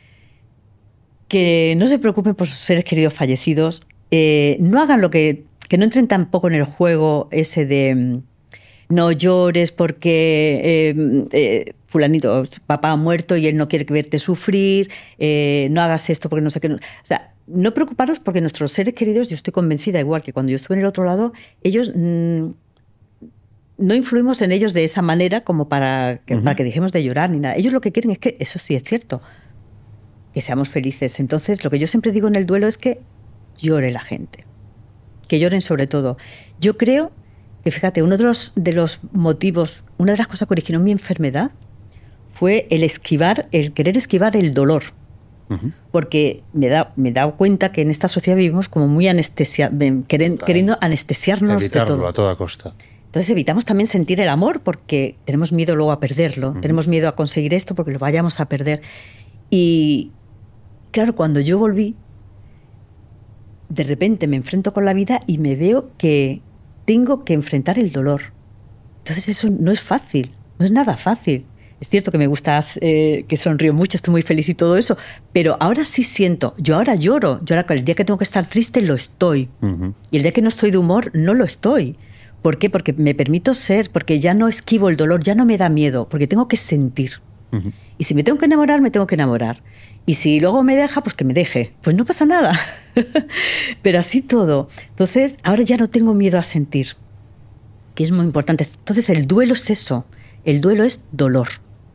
no se preocupen por sus seres queridos fallecidos, no hagan que no entren tampoco en el juego ese de no llores porque fulanito, papá ha muerto y él no quiere verte sufrir, no hagas esto porque no sé qué. O sea, no preocuparos porque nuestros seres queridos, yo estoy convencida, igual que cuando yo estuve en el otro lado, ellos no influimos en ellos de esa manera como para que dejemos de llorar ni nada. Ellos lo que quieren es que, eso sí es cierto, que seamos felices. Entonces, lo que yo siempre digo en el duelo es que llore la gente, que lloren sobre todo. Yo creo que, fíjate, uno de los motivos, una de las cosas que originó mi enfermedad fue el querer esquivar el dolor. Porque me he dado cuenta que en esta sociedad vivimos como muy queriendo anestesiarnos evitarlo de todo. A toda costa. Entonces evitamos también sentir el amor porque tenemos miedo luego a perderlo, tenemos miedo a conseguir esto porque lo vayamos a perder. Y claro, cuando yo volví, de repente me enfrento con la vida y me veo que tengo que enfrentar el dolor. Entonces eso no es fácil, no es nada fácil. Es cierto que me gustas, que sonrío mucho, estoy muy feliz y todo eso, pero ahora sí siento, yo ahora lloro, yo ahora el día que tengo que estar triste lo estoy, y el día que no estoy de humor no lo estoy. ¿Por qué? Porque me permito ser, porque ya no esquivo el dolor, ya no me da miedo, porque tengo que sentir. Y si me tengo que enamorar, me tengo que enamorar. Y si luego me deja, pues que me deje. Pues no pasa nada. Pero así todo. Entonces, ahora ya no tengo miedo a sentir. que es muy importante. Entonces, el duelo es eso. El duelo es dolor.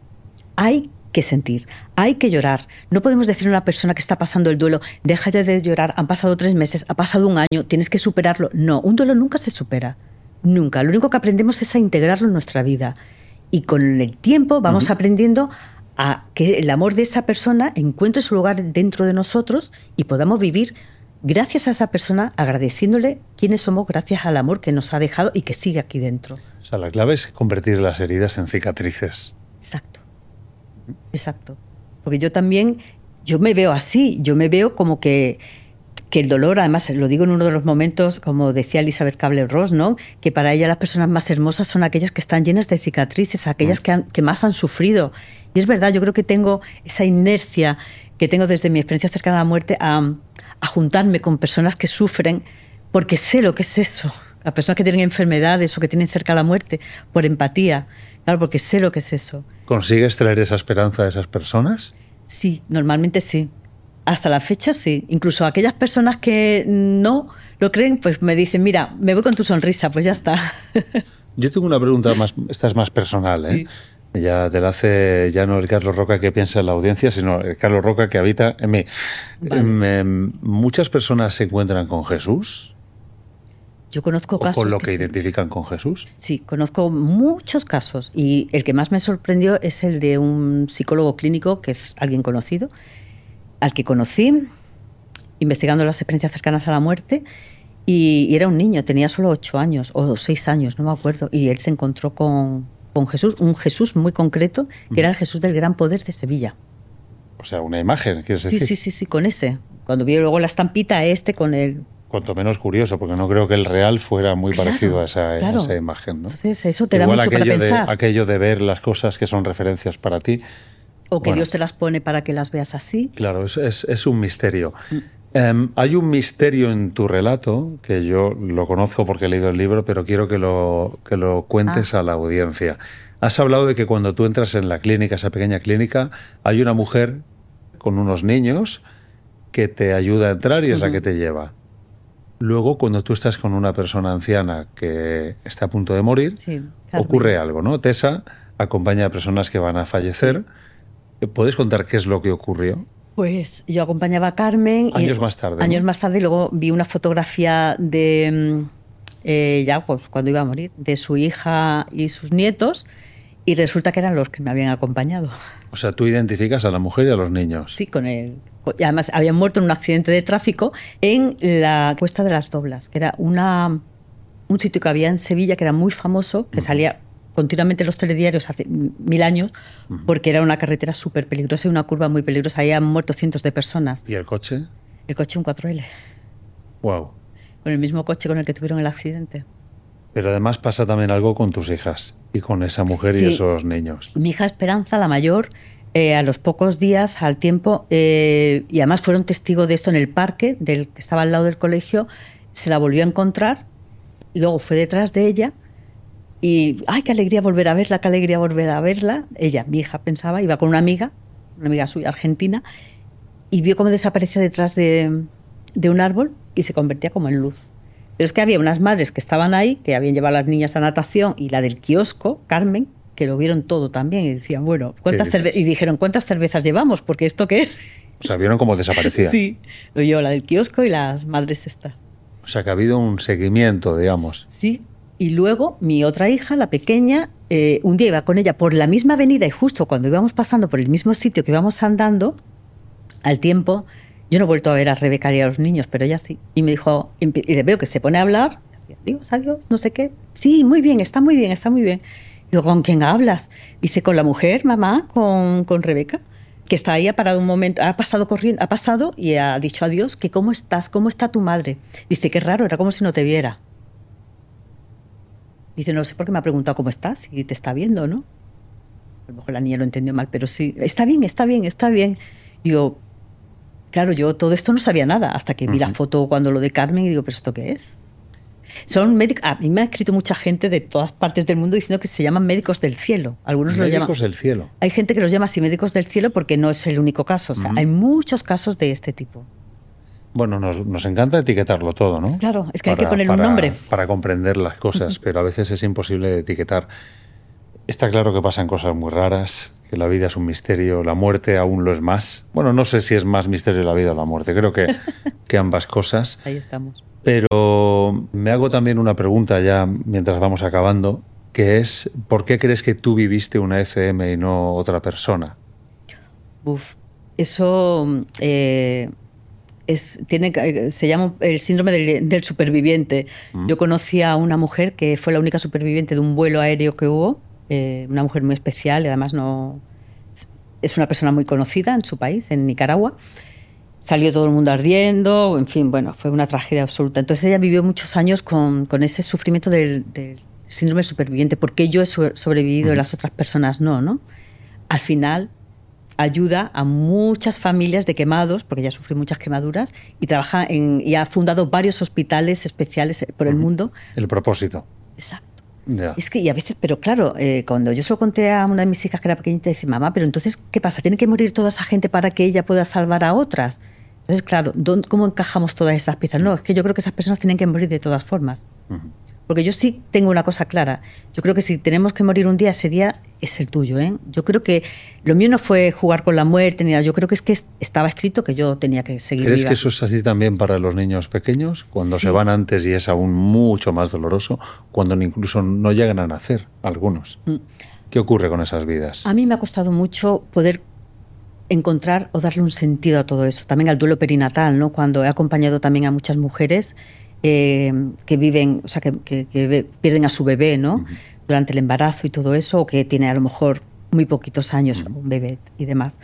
Hay que sentir, hay que llorar. No podemos decir a una persona que está pasando el duelo, deja ya de llorar, han pasado 3 meses, ha pasado 1 año, tienes que superarlo. No, un duelo nunca se supera. Nunca. Lo único que aprendemos es a integrarlo en nuestra vida. Y con el tiempo vamos aprendiendo a que el amor de esa persona encuentre su lugar dentro de nosotros y podamos vivir gracias a esa persona, agradeciéndole quiénes somos gracias al amor que nos ha dejado y que sigue aquí dentro. O sea, la clave es convertir las heridas en cicatrices. Exacto. Exacto. Porque yo también, yo me veo así, yo me veo como que el dolor, además lo digo en uno de los momentos, como decía Elizabeth Kubler-Ross, ¿no? Que para ella las personas más hermosas son aquellas que están llenas de cicatrices, aquellas que más han sufrido. Y es verdad, yo creo que tengo esa inercia que tengo desde mi experiencia cercana a la muerte a juntarme con personas que sufren, porque sé lo que es eso. Las personas que tienen enfermedades o que tienen cerca la muerte, por empatía. Claro, porque sé lo que es eso. ¿Consigues traer esa esperanza a esas personas? Sí, normalmente sí. Hasta la fecha sí. Incluso aquellas personas que no lo creen, pues me dicen, mira, me voy con tu sonrisa, pues ya está. Yo tengo una pregunta más, esta es más personal, ¿eh? Sí. Ya te la hace ya no el Carlos Roca que piensa en la audiencia, sino el Carlos Roca que habita en mí. Vale. ¿Muchas personas se encuentran con Jesús? Yo conozco casos. ¿O con lo que identifican con Jesús? Sí, conozco muchos casos. Y el que más me sorprendió es el de un psicólogo clínico, que es alguien conocido, al que conocí investigando las experiencias cercanas a la muerte. Y era un niño, tenía solo 8 años o 6 años, no me acuerdo. Y él se encontró con Jesús, un Jesús muy concreto, que era el Jesús del Gran Poder de Sevilla. O sea, una imagen, ¿quieres decir? Sí, con ese. Cuando vio luego la estampita con el... Cuanto menos curioso, porque no creo que el real fuera muy parecido a esa imagen, ¿no? Entonces eso te da mucho para pensar. Aquello de ver las cosas que son referencias para ti. O que Dios te las pone para que las veas así. Claro, es un misterio. Hay un misterio en tu relato, que yo lo conozco porque he leído el libro, pero quiero que lo cuentes a la audiencia. Has hablado de que cuando tú entras en la clínica, esa pequeña clínica, hay una mujer con unos niños que te ayuda a entrar y es la que te lleva. Luego, cuando tú estás con una persona anciana que está a punto de morir, ocurre algo, ¿no? Tessa acompaña a personas que van a fallecer. ¿Puedes contar qué es lo que ocurrió? Pues yo acompañaba a Carmen. Años más tarde. Años más tarde, y luego vi una fotografía de, ya pues cuando iba a morir, de su hija y sus nietos, y resulta que eran los que me habían acompañado. O sea, tú identificas a la mujer y a los niños. Sí, con él. Y además habían muerto en un accidente de tráfico en la Cuesta de las Doblas, que era un sitio que había en Sevilla que era muy famoso, que salía continuamente en los telediarios hace 1000 años, porque era una carretera súper peligrosa y una curva muy peligrosa. Ahí han muerto cientos de personas. ¿Y el coche? El coche un 4L. Wow. Con el mismo coche con el que tuvieron el accidente. Pero además pasa también algo con tus hijas y con esa mujer y esos niños. Mi hija Esperanza, la mayor, a los pocos días, al tiempo, y además fueron testigos de esto en el parque, que estaba al lado del colegio, se la volvió a encontrar y luego fue detrás de ella y ¡ay, qué alegría volver a verla, qué alegría volver a verla! Ella, mi hija, pensaba, iba con una amiga suya argentina, y vio cómo desaparecía detrás de un árbol y se convertía como en luz. Pero es que había unas madres que estaban ahí, que habían llevado a las niñas a natación, y la del kiosco, Carmen, que lo vieron todo también y decían, bueno, y dijeron, ¿cuántas cervezas llevamos? Porque ¿esto qué es? O sea, vieron cómo desaparecía. Sí, lo vio la del kiosco y las madres estas. O sea, que ha habido un seguimiento, digamos. Sí, y luego mi otra hija, la pequeña, un día iba con ella por la misma avenida y justo cuando íbamos pasando por el mismo sitio que íbamos andando, al tiempo, yo no he vuelto a ver a Rebeca y a los niños, pero ella sí. Y me dijo, y le veo que se pone a hablar, adiós, no sé qué. Sí, muy bien, está muy bien, está muy bien. Digo, ¿con quién hablas? Dice, con la mujer, mamá, con Rebeca, que está ahí, ha parado un momento, ha pasado corriendo, ha pasado y ha dicho adiós, que ¿cómo estás? ¿Cómo está tu madre? Dice, qué raro, era como si no te viera. Dice, no sé por qué me ha preguntado cómo estás, y te está viendo, ¿no? A lo mejor la niña lo entendió mal, pero sí, está bien, está bien, está bien. Digo, claro, yo todo esto no sabía nada, hasta que vi la foto cuando lo de Carmen y digo, ¿pero esto qué es? Son médicos. A mí me ha escrito mucha gente de todas partes del mundo diciendo que se llaman médicos del cielo. Algunos lo llaman médicos del cielo. Hay gente que los llama así médicos del cielo porque no es el único caso. O sea, hay muchos casos de este tipo. Bueno, nos encanta etiquetarlo todo, ¿no? Claro, es que hay que ponerle un nombre. Para comprender las cosas, pero a veces es imposible etiquetar. Está claro que pasan cosas muy raras, que la vida es un misterio, la muerte aún lo es más. Bueno, no sé si es más misterio la vida o la muerte, creo que ambas cosas. Ahí estamos. Pero me hago también una pregunta ya mientras vamos acabando, que es, ¿por qué crees que tú viviste una ECM y no otra persona? Eso se llama el síndrome del superviviente. Yo conocí a una mujer que fue la única superviviente de un vuelo aéreo que hubo, una mujer muy especial y además es una persona muy conocida en su país, en Nicaragua. Salió todo el mundo ardiendo, en fin, bueno, fue una tragedia absoluta. Entonces ella vivió muchos años con ese sufrimiento del síndrome del superviviente. ¿Por qué yo he sobrevivido y las otras personas no? Al final ayuda a muchas familias de quemados, porque ella sufrió muchas quemaduras, y ha fundado varios hospitales especiales por el mundo. El propósito. Exacto. Yeah. Es que, y a veces, pero claro, cuando yo se lo conté a una de mis hijas que era pequeñita, dice, mamá, pero entonces, ¿qué pasa? ¿Tiene que morir toda esa gente para que ella pueda salvar a otras? Entonces, claro, ¿cómo encajamos todas esas piezas? No, es que yo creo que esas personas tienen que morir de todas formas. Porque yo sí tengo una cosa clara. Yo creo que si tenemos que morir un día, ese día es el tuyo, ¿eh? Yo creo que lo mío no fue jugar con la muerte ni nada. Yo creo que es que estaba escrito que yo tenía que seguir ¿Crees viva. que eso es así también para los niños pequeños? Cuando Sí. se van antes y es aún mucho más doloroso, cuando incluso no llegan a nacer algunos. ¿Qué ocurre con esas vidas? A mí me ha costado mucho poder encontrar o darle un sentido a todo eso. También al duelo perinatal, ¿no? Cuando he acompañado también a muchas mujeres que viven, o sea, que pierden a su bebé, ¿no? Durante el embarazo y todo eso, o que tiene a lo mejor muy poquitos años un bebé y demás.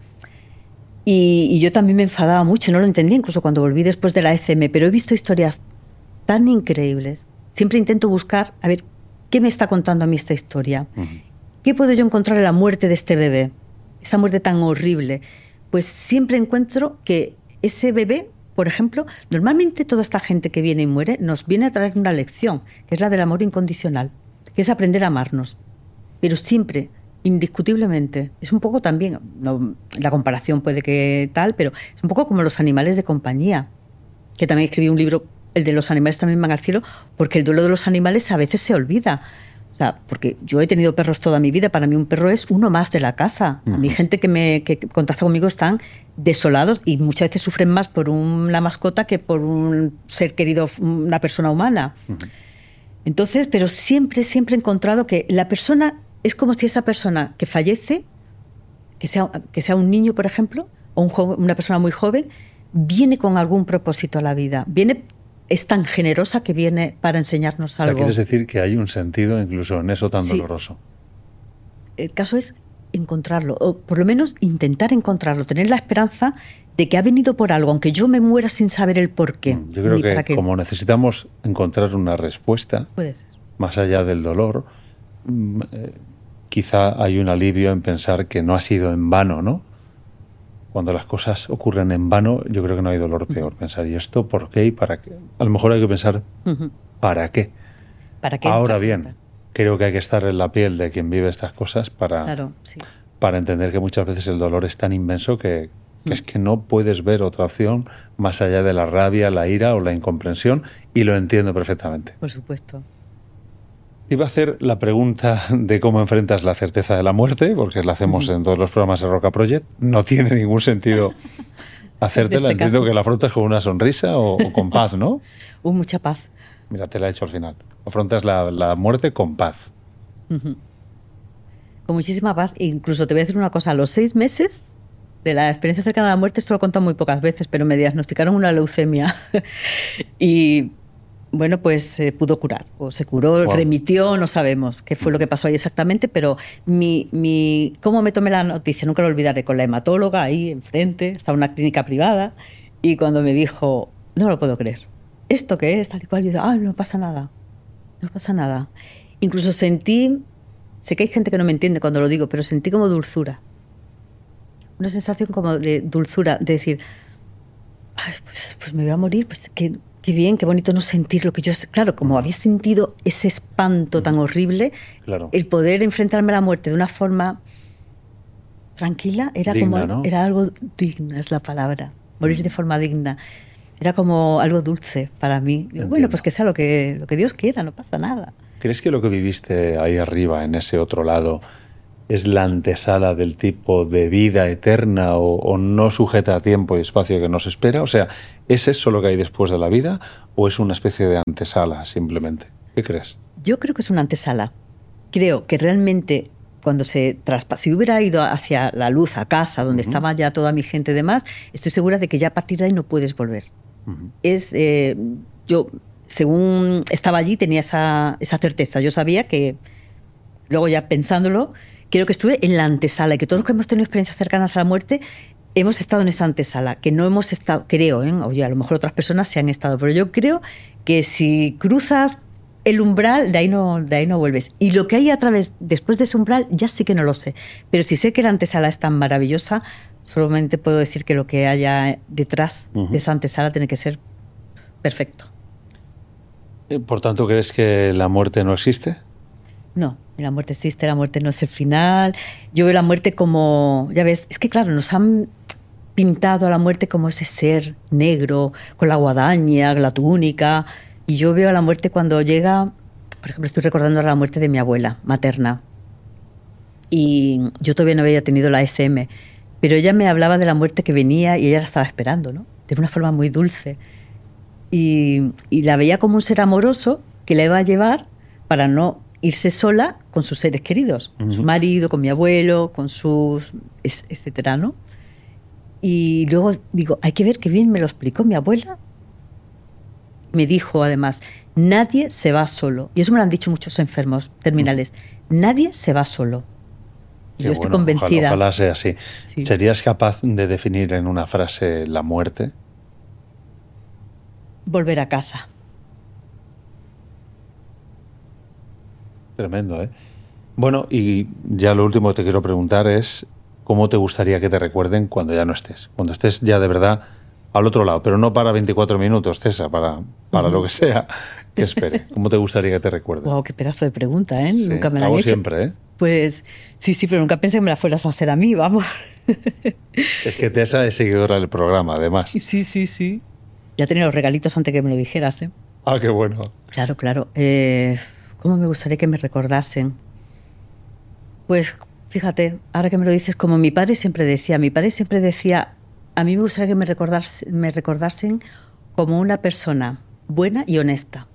Y yo también me enfadaba mucho, no lo entendía incluso cuando volví después de la ECM, pero he visto historias tan increíbles. Siempre intento buscar, a ver, ¿qué me está contando a mí esta historia? ¿Qué puedo yo encontrar en la muerte de este bebé? Esa muerte tan horrible. Pues siempre encuentro que ese bebé, por ejemplo, normalmente toda esta gente que viene y muere nos viene a traer una lección, que es la del amor incondicional, que es aprender a amarnos. Pero siempre, indiscutiblemente, es un poco también, no, la comparación puede que tal, pero es un poco como los animales de compañía, que también escribí un libro, el de los animales también van al cielo, porque el duelo de los animales a veces se olvida. O sea, porque yo he tenido perros toda mi vida, para mí un perro es uno más de la casa. A mí gente que contacta conmigo están desolados y muchas veces sufren más por una mascota que por un ser querido, una persona humana. Entonces, pero siempre he encontrado que la persona es como si esa persona que fallece, que sea un niño, por ejemplo, o una persona muy joven, viene con algún propósito a la vida. Es tan generosa que viene para enseñarnos algo. O sea, quieres decir que hay un sentido incluso en eso tan doloroso. El caso es encontrarlo, o por lo menos intentar encontrarlo, tener la esperanza de que ha venido por algo, aunque yo me muera sin saber el por qué. Yo creo que como necesitamos encontrar una respuesta, puede ser, más allá del dolor, quizá hay un alivio en pensar que no ha sido en vano, ¿no? Cuando las cosas ocurren en vano, yo creo que no hay dolor peor. Pensar, ¿y esto por qué y para qué? A lo mejor hay que pensar, ¿para qué? ¿Para qué? Ahora bien, creo que hay que estar en la piel de quien vive estas cosas para entender que muchas veces el dolor es tan inmenso que es que no puedes ver otra opción más allá de la rabia, la ira o la incomprensión, y lo entiendo perfectamente. Por supuesto. Iba a hacer la pregunta de cómo enfrentas la certeza de la muerte, porque la hacemos en todos los programas de Roca Project. No tiene ningún sentido hacértela. Entiendo que la afrontas con una sonrisa o con paz, ¿no? Mucha paz. Mira, te la he hecho al final. Afrontas la muerte con paz. Con muchísima paz. Incluso te voy a decir una cosa. A los 6 meses de la experiencia cercana a la muerte, esto lo he contado muy pocas veces, pero me diagnosticaron una leucemia. Y bueno, pues se pudo curar, o se curó, remitió, no sabemos qué fue lo que pasó ahí exactamente, pero cómo me tomé la noticia, nunca lo olvidaré, con la hematóloga ahí enfrente, estaba en una clínica privada, y cuando me dijo, no lo puedo creer, ¿esto qué es? Tal y cual, y yo digo, no pasa nada, no pasa nada. Incluso sentí, sé que hay gente que no me entiende cuando lo digo, pero sentí como dulzura, una sensación como de dulzura, de decir, pues me voy a morir, pues qué bien, qué bonito no sentir lo que yo... Claro, como había sentido ese espanto tan horrible, el poder enfrentarme a la muerte de una forma tranquila era digna, como... ¿no? Era algo digna, es la palabra. Morir de forma digna. Era como algo dulce para mí. Digo, bueno, pues que sea lo que Dios quiera, no pasa nada. ¿Crees que lo que viviste ahí arriba, en ese otro lado, es la antesala del tipo de vida eterna o no sujeta a tiempo y espacio que nos espera? O sea, ¿es eso lo que hay después de la vida o es una especie de antesala simplemente? ¿Qué crees? Yo creo que es una antesala. Creo que realmente cuando se traspasa, si hubiera ido hacia la luz, a casa, donde estaba ya toda mi gente y demás, estoy segura de que ya a partir de ahí no puedes volver. Yo, según estaba allí, tenía esa certeza. Yo sabía que, luego ya pensándolo, creo que estuve en la antesala y que todos los que hemos tenido experiencias cercanas a la muerte hemos estado en esa antesala, que no hemos estado, creo, oye, a lo mejor otras personas se han estado, pero yo creo que si cruzas el umbral, de ahí no vuelves. Y lo que hay después de ese umbral, ya sí que no lo sé. Pero si sé que la antesala es tan maravillosa, solamente puedo decir que lo que haya detrás de esa antesala tiene que ser perfecto. Por tanto, ¿crees que la muerte no existe? No, la muerte existe, la muerte no es el final. Yo veo la muerte como, ya ves, es que claro, nos han pintado a la muerte como ese ser negro, con la guadaña, la túnica. Y yo veo a la muerte cuando llega, por ejemplo, estoy recordando la muerte de mi abuela materna. Y yo todavía no había tenido la SM, pero ella me hablaba de la muerte que venía y ella la estaba esperando, ¿no? De una forma muy dulce. Y la veía como un ser amoroso que la iba a llevar para no irse sola con sus seres queridos, con su marido, con mi abuelo, con sus, etcétera, ¿no? Y luego digo, hay que ver qué bien me lo explicó mi abuela. Me dijo además, nadie se va solo. Y eso me lo han dicho muchos enfermos terminales. Nadie se va solo. Y yo estoy convencida. Ojalá sea así. Sí. ¿Serías capaz de definir en una frase la muerte? Volver a casa. Tremendo, ¿eh? Bueno, y ya lo último que te quiero preguntar es ¿cómo te gustaría que te recuerden cuando ya no estés? Cuando estés ya de verdad al otro lado, pero no para 24 minutos, César, para lo que sea que espere. ¿Cómo te gustaría que te recuerden? Wow, qué pedazo de pregunta, ¿eh? Sí, nunca me la han hecho. Siempre, ¿eh? Pues sí, pero nunca pensé que me la fueras a hacer a mí, vamos. Es que Tessa es seguidora del programa, además. Sí. Ya tenía los regalitos antes que me lo dijeras, ¿eh? Ah, qué bueno. Claro. ¿Cómo me gustaría que me recordasen? Pues fíjate, ahora que me lo dices, como mi padre siempre decía, a mí me gustaría que me recordasen como una persona buena y honesta.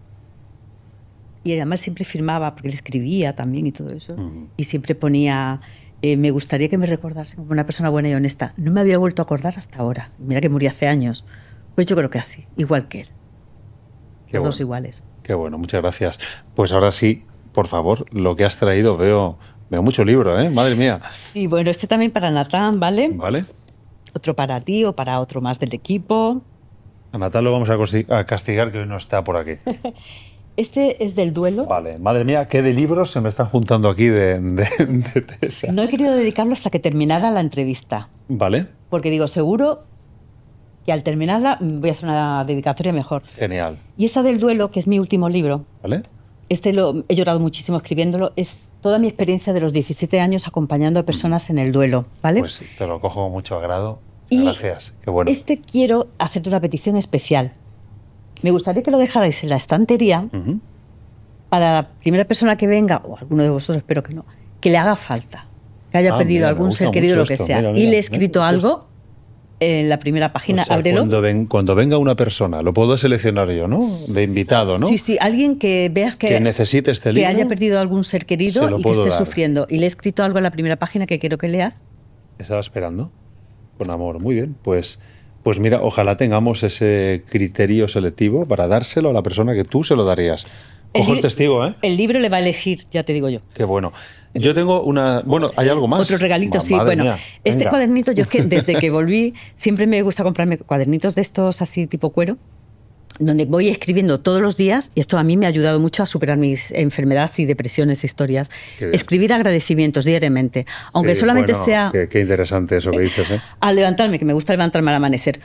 Y además siempre firmaba, porque él escribía también y todo eso, y siempre ponía, me gustaría que me recordasen como una persona buena y honesta. No me había vuelto a acordar hasta ahora. Mira que murió hace años. Pues yo creo que así, igual que él. Los dos iguales. Qué bueno, muchas gracias. Pues ahora sí, por favor, lo que has traído, veo mucho libro, ¿eh? Madre mía. Sí, bueno, este también para Natán, ¿vale? Vale. Otro para ti o para otro más del equipo. A Natán lo vamos a castigar, que hoy no está por aquí. Este es del duelo. Vale, madre mía, qué de libros se me están juntando aquí de Tessa. No he querido dedicarlo hasta que terminara la entrevista. Vale. Porque digo, seguro que al terminarla voy a hacer una dedicatoria mejor. Genial. Y esa del duelo, que es mi último libro. Vale. He llorado muchísimo escribiéndolo. Es toda mi experiencia de los 17 años acompañando a personas en el duelo, ¿vale? Pues te lo cojo con mucho agrado. Gracias, qué bueno. Quiero hacerte una petición especial. Me gustaría que lo dejarais en la estantería para la primera persona que venga, o alguno de vosotros, espero que no, que le haga falta, que haya perdido algún ser querido, lo que sea. Mira, y le he escrito algo en la primera página, ábrelo. Cuando venga una persona, lo puedo seleccionar yo, ¿no? De invitado, ¿no? Sí, alguien que veas que necesite este libro, que haya perdido algún ser querido y que esté sufriendo. Y le he escrito algo en la primera página que quiero que leas. Estaba esperando, con amor. Muy bien, pues mira, ojalá tengamos ese criterio selectivo para dárselo a la persona que tú se lo darías. Cojo el testigo, ¿eh? El libro le va a elegir, ya te digo yo. Qué bueno. Yo tengo una... Bueno, ¿hay algo más? Otro regalito, sí. Bueno, mía. Este cuadernito, yo es que desde que volví siempre me gusta comprarme cuadernitos de estos así tipo cuero, donde voy escribiendo todos los días, y esto a mí me ha ayudado mucho a superar mis enfermedades y depresiones e historias. Escribir agradecimientos diariamente, aunque solamente sea... Qué interesante eso que dices, ¿eh? Al levantarme, que me gusta levantarme al amanecer.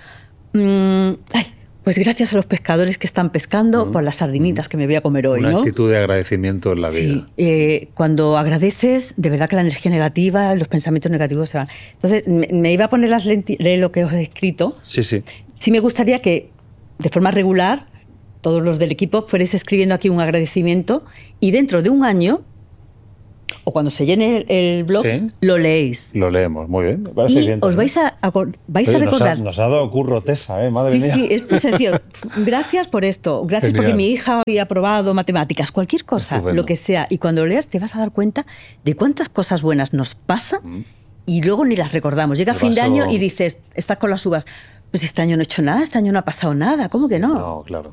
Pues gracias a los pescadores que están pescando por las sardinitas que me voy a comer hoy, Una ¿no? actitud de agradecimiento en la vida. Sí, cuando agradeces, de verdad que la energía negativa, los pensamientos negativos se van. Entonces, me iba a poner las lentes de lo que os he escrito. Sí. Sí me gustaría que de forma regular, todos los del equipo, fuerais escribiendo aquí un agradecimiento y dentro de un año, o cuando se llene el blog, Sí. lo leéis. Lo leemos, muy bien. Me parece Y bien os también. vais a Oye, recordar. Nos ha dado curro Tessa, madre mía. Sí, es muy sencillo. Gracias por esto, gracias Genial. porque mi hija había aprobado matemáticas, cualquier cosa, Estupendo. lo que sea. Y cuando lo leas te vas a dar cuenta de cuántas cosas buenas nos pasan y luego ni las recordamos. Llega Me fin de pasó- año y dices, estás con las uvas. Pues este año no he hecho nada, este año no ha pasado nada, ¿cómo que no? No, claro.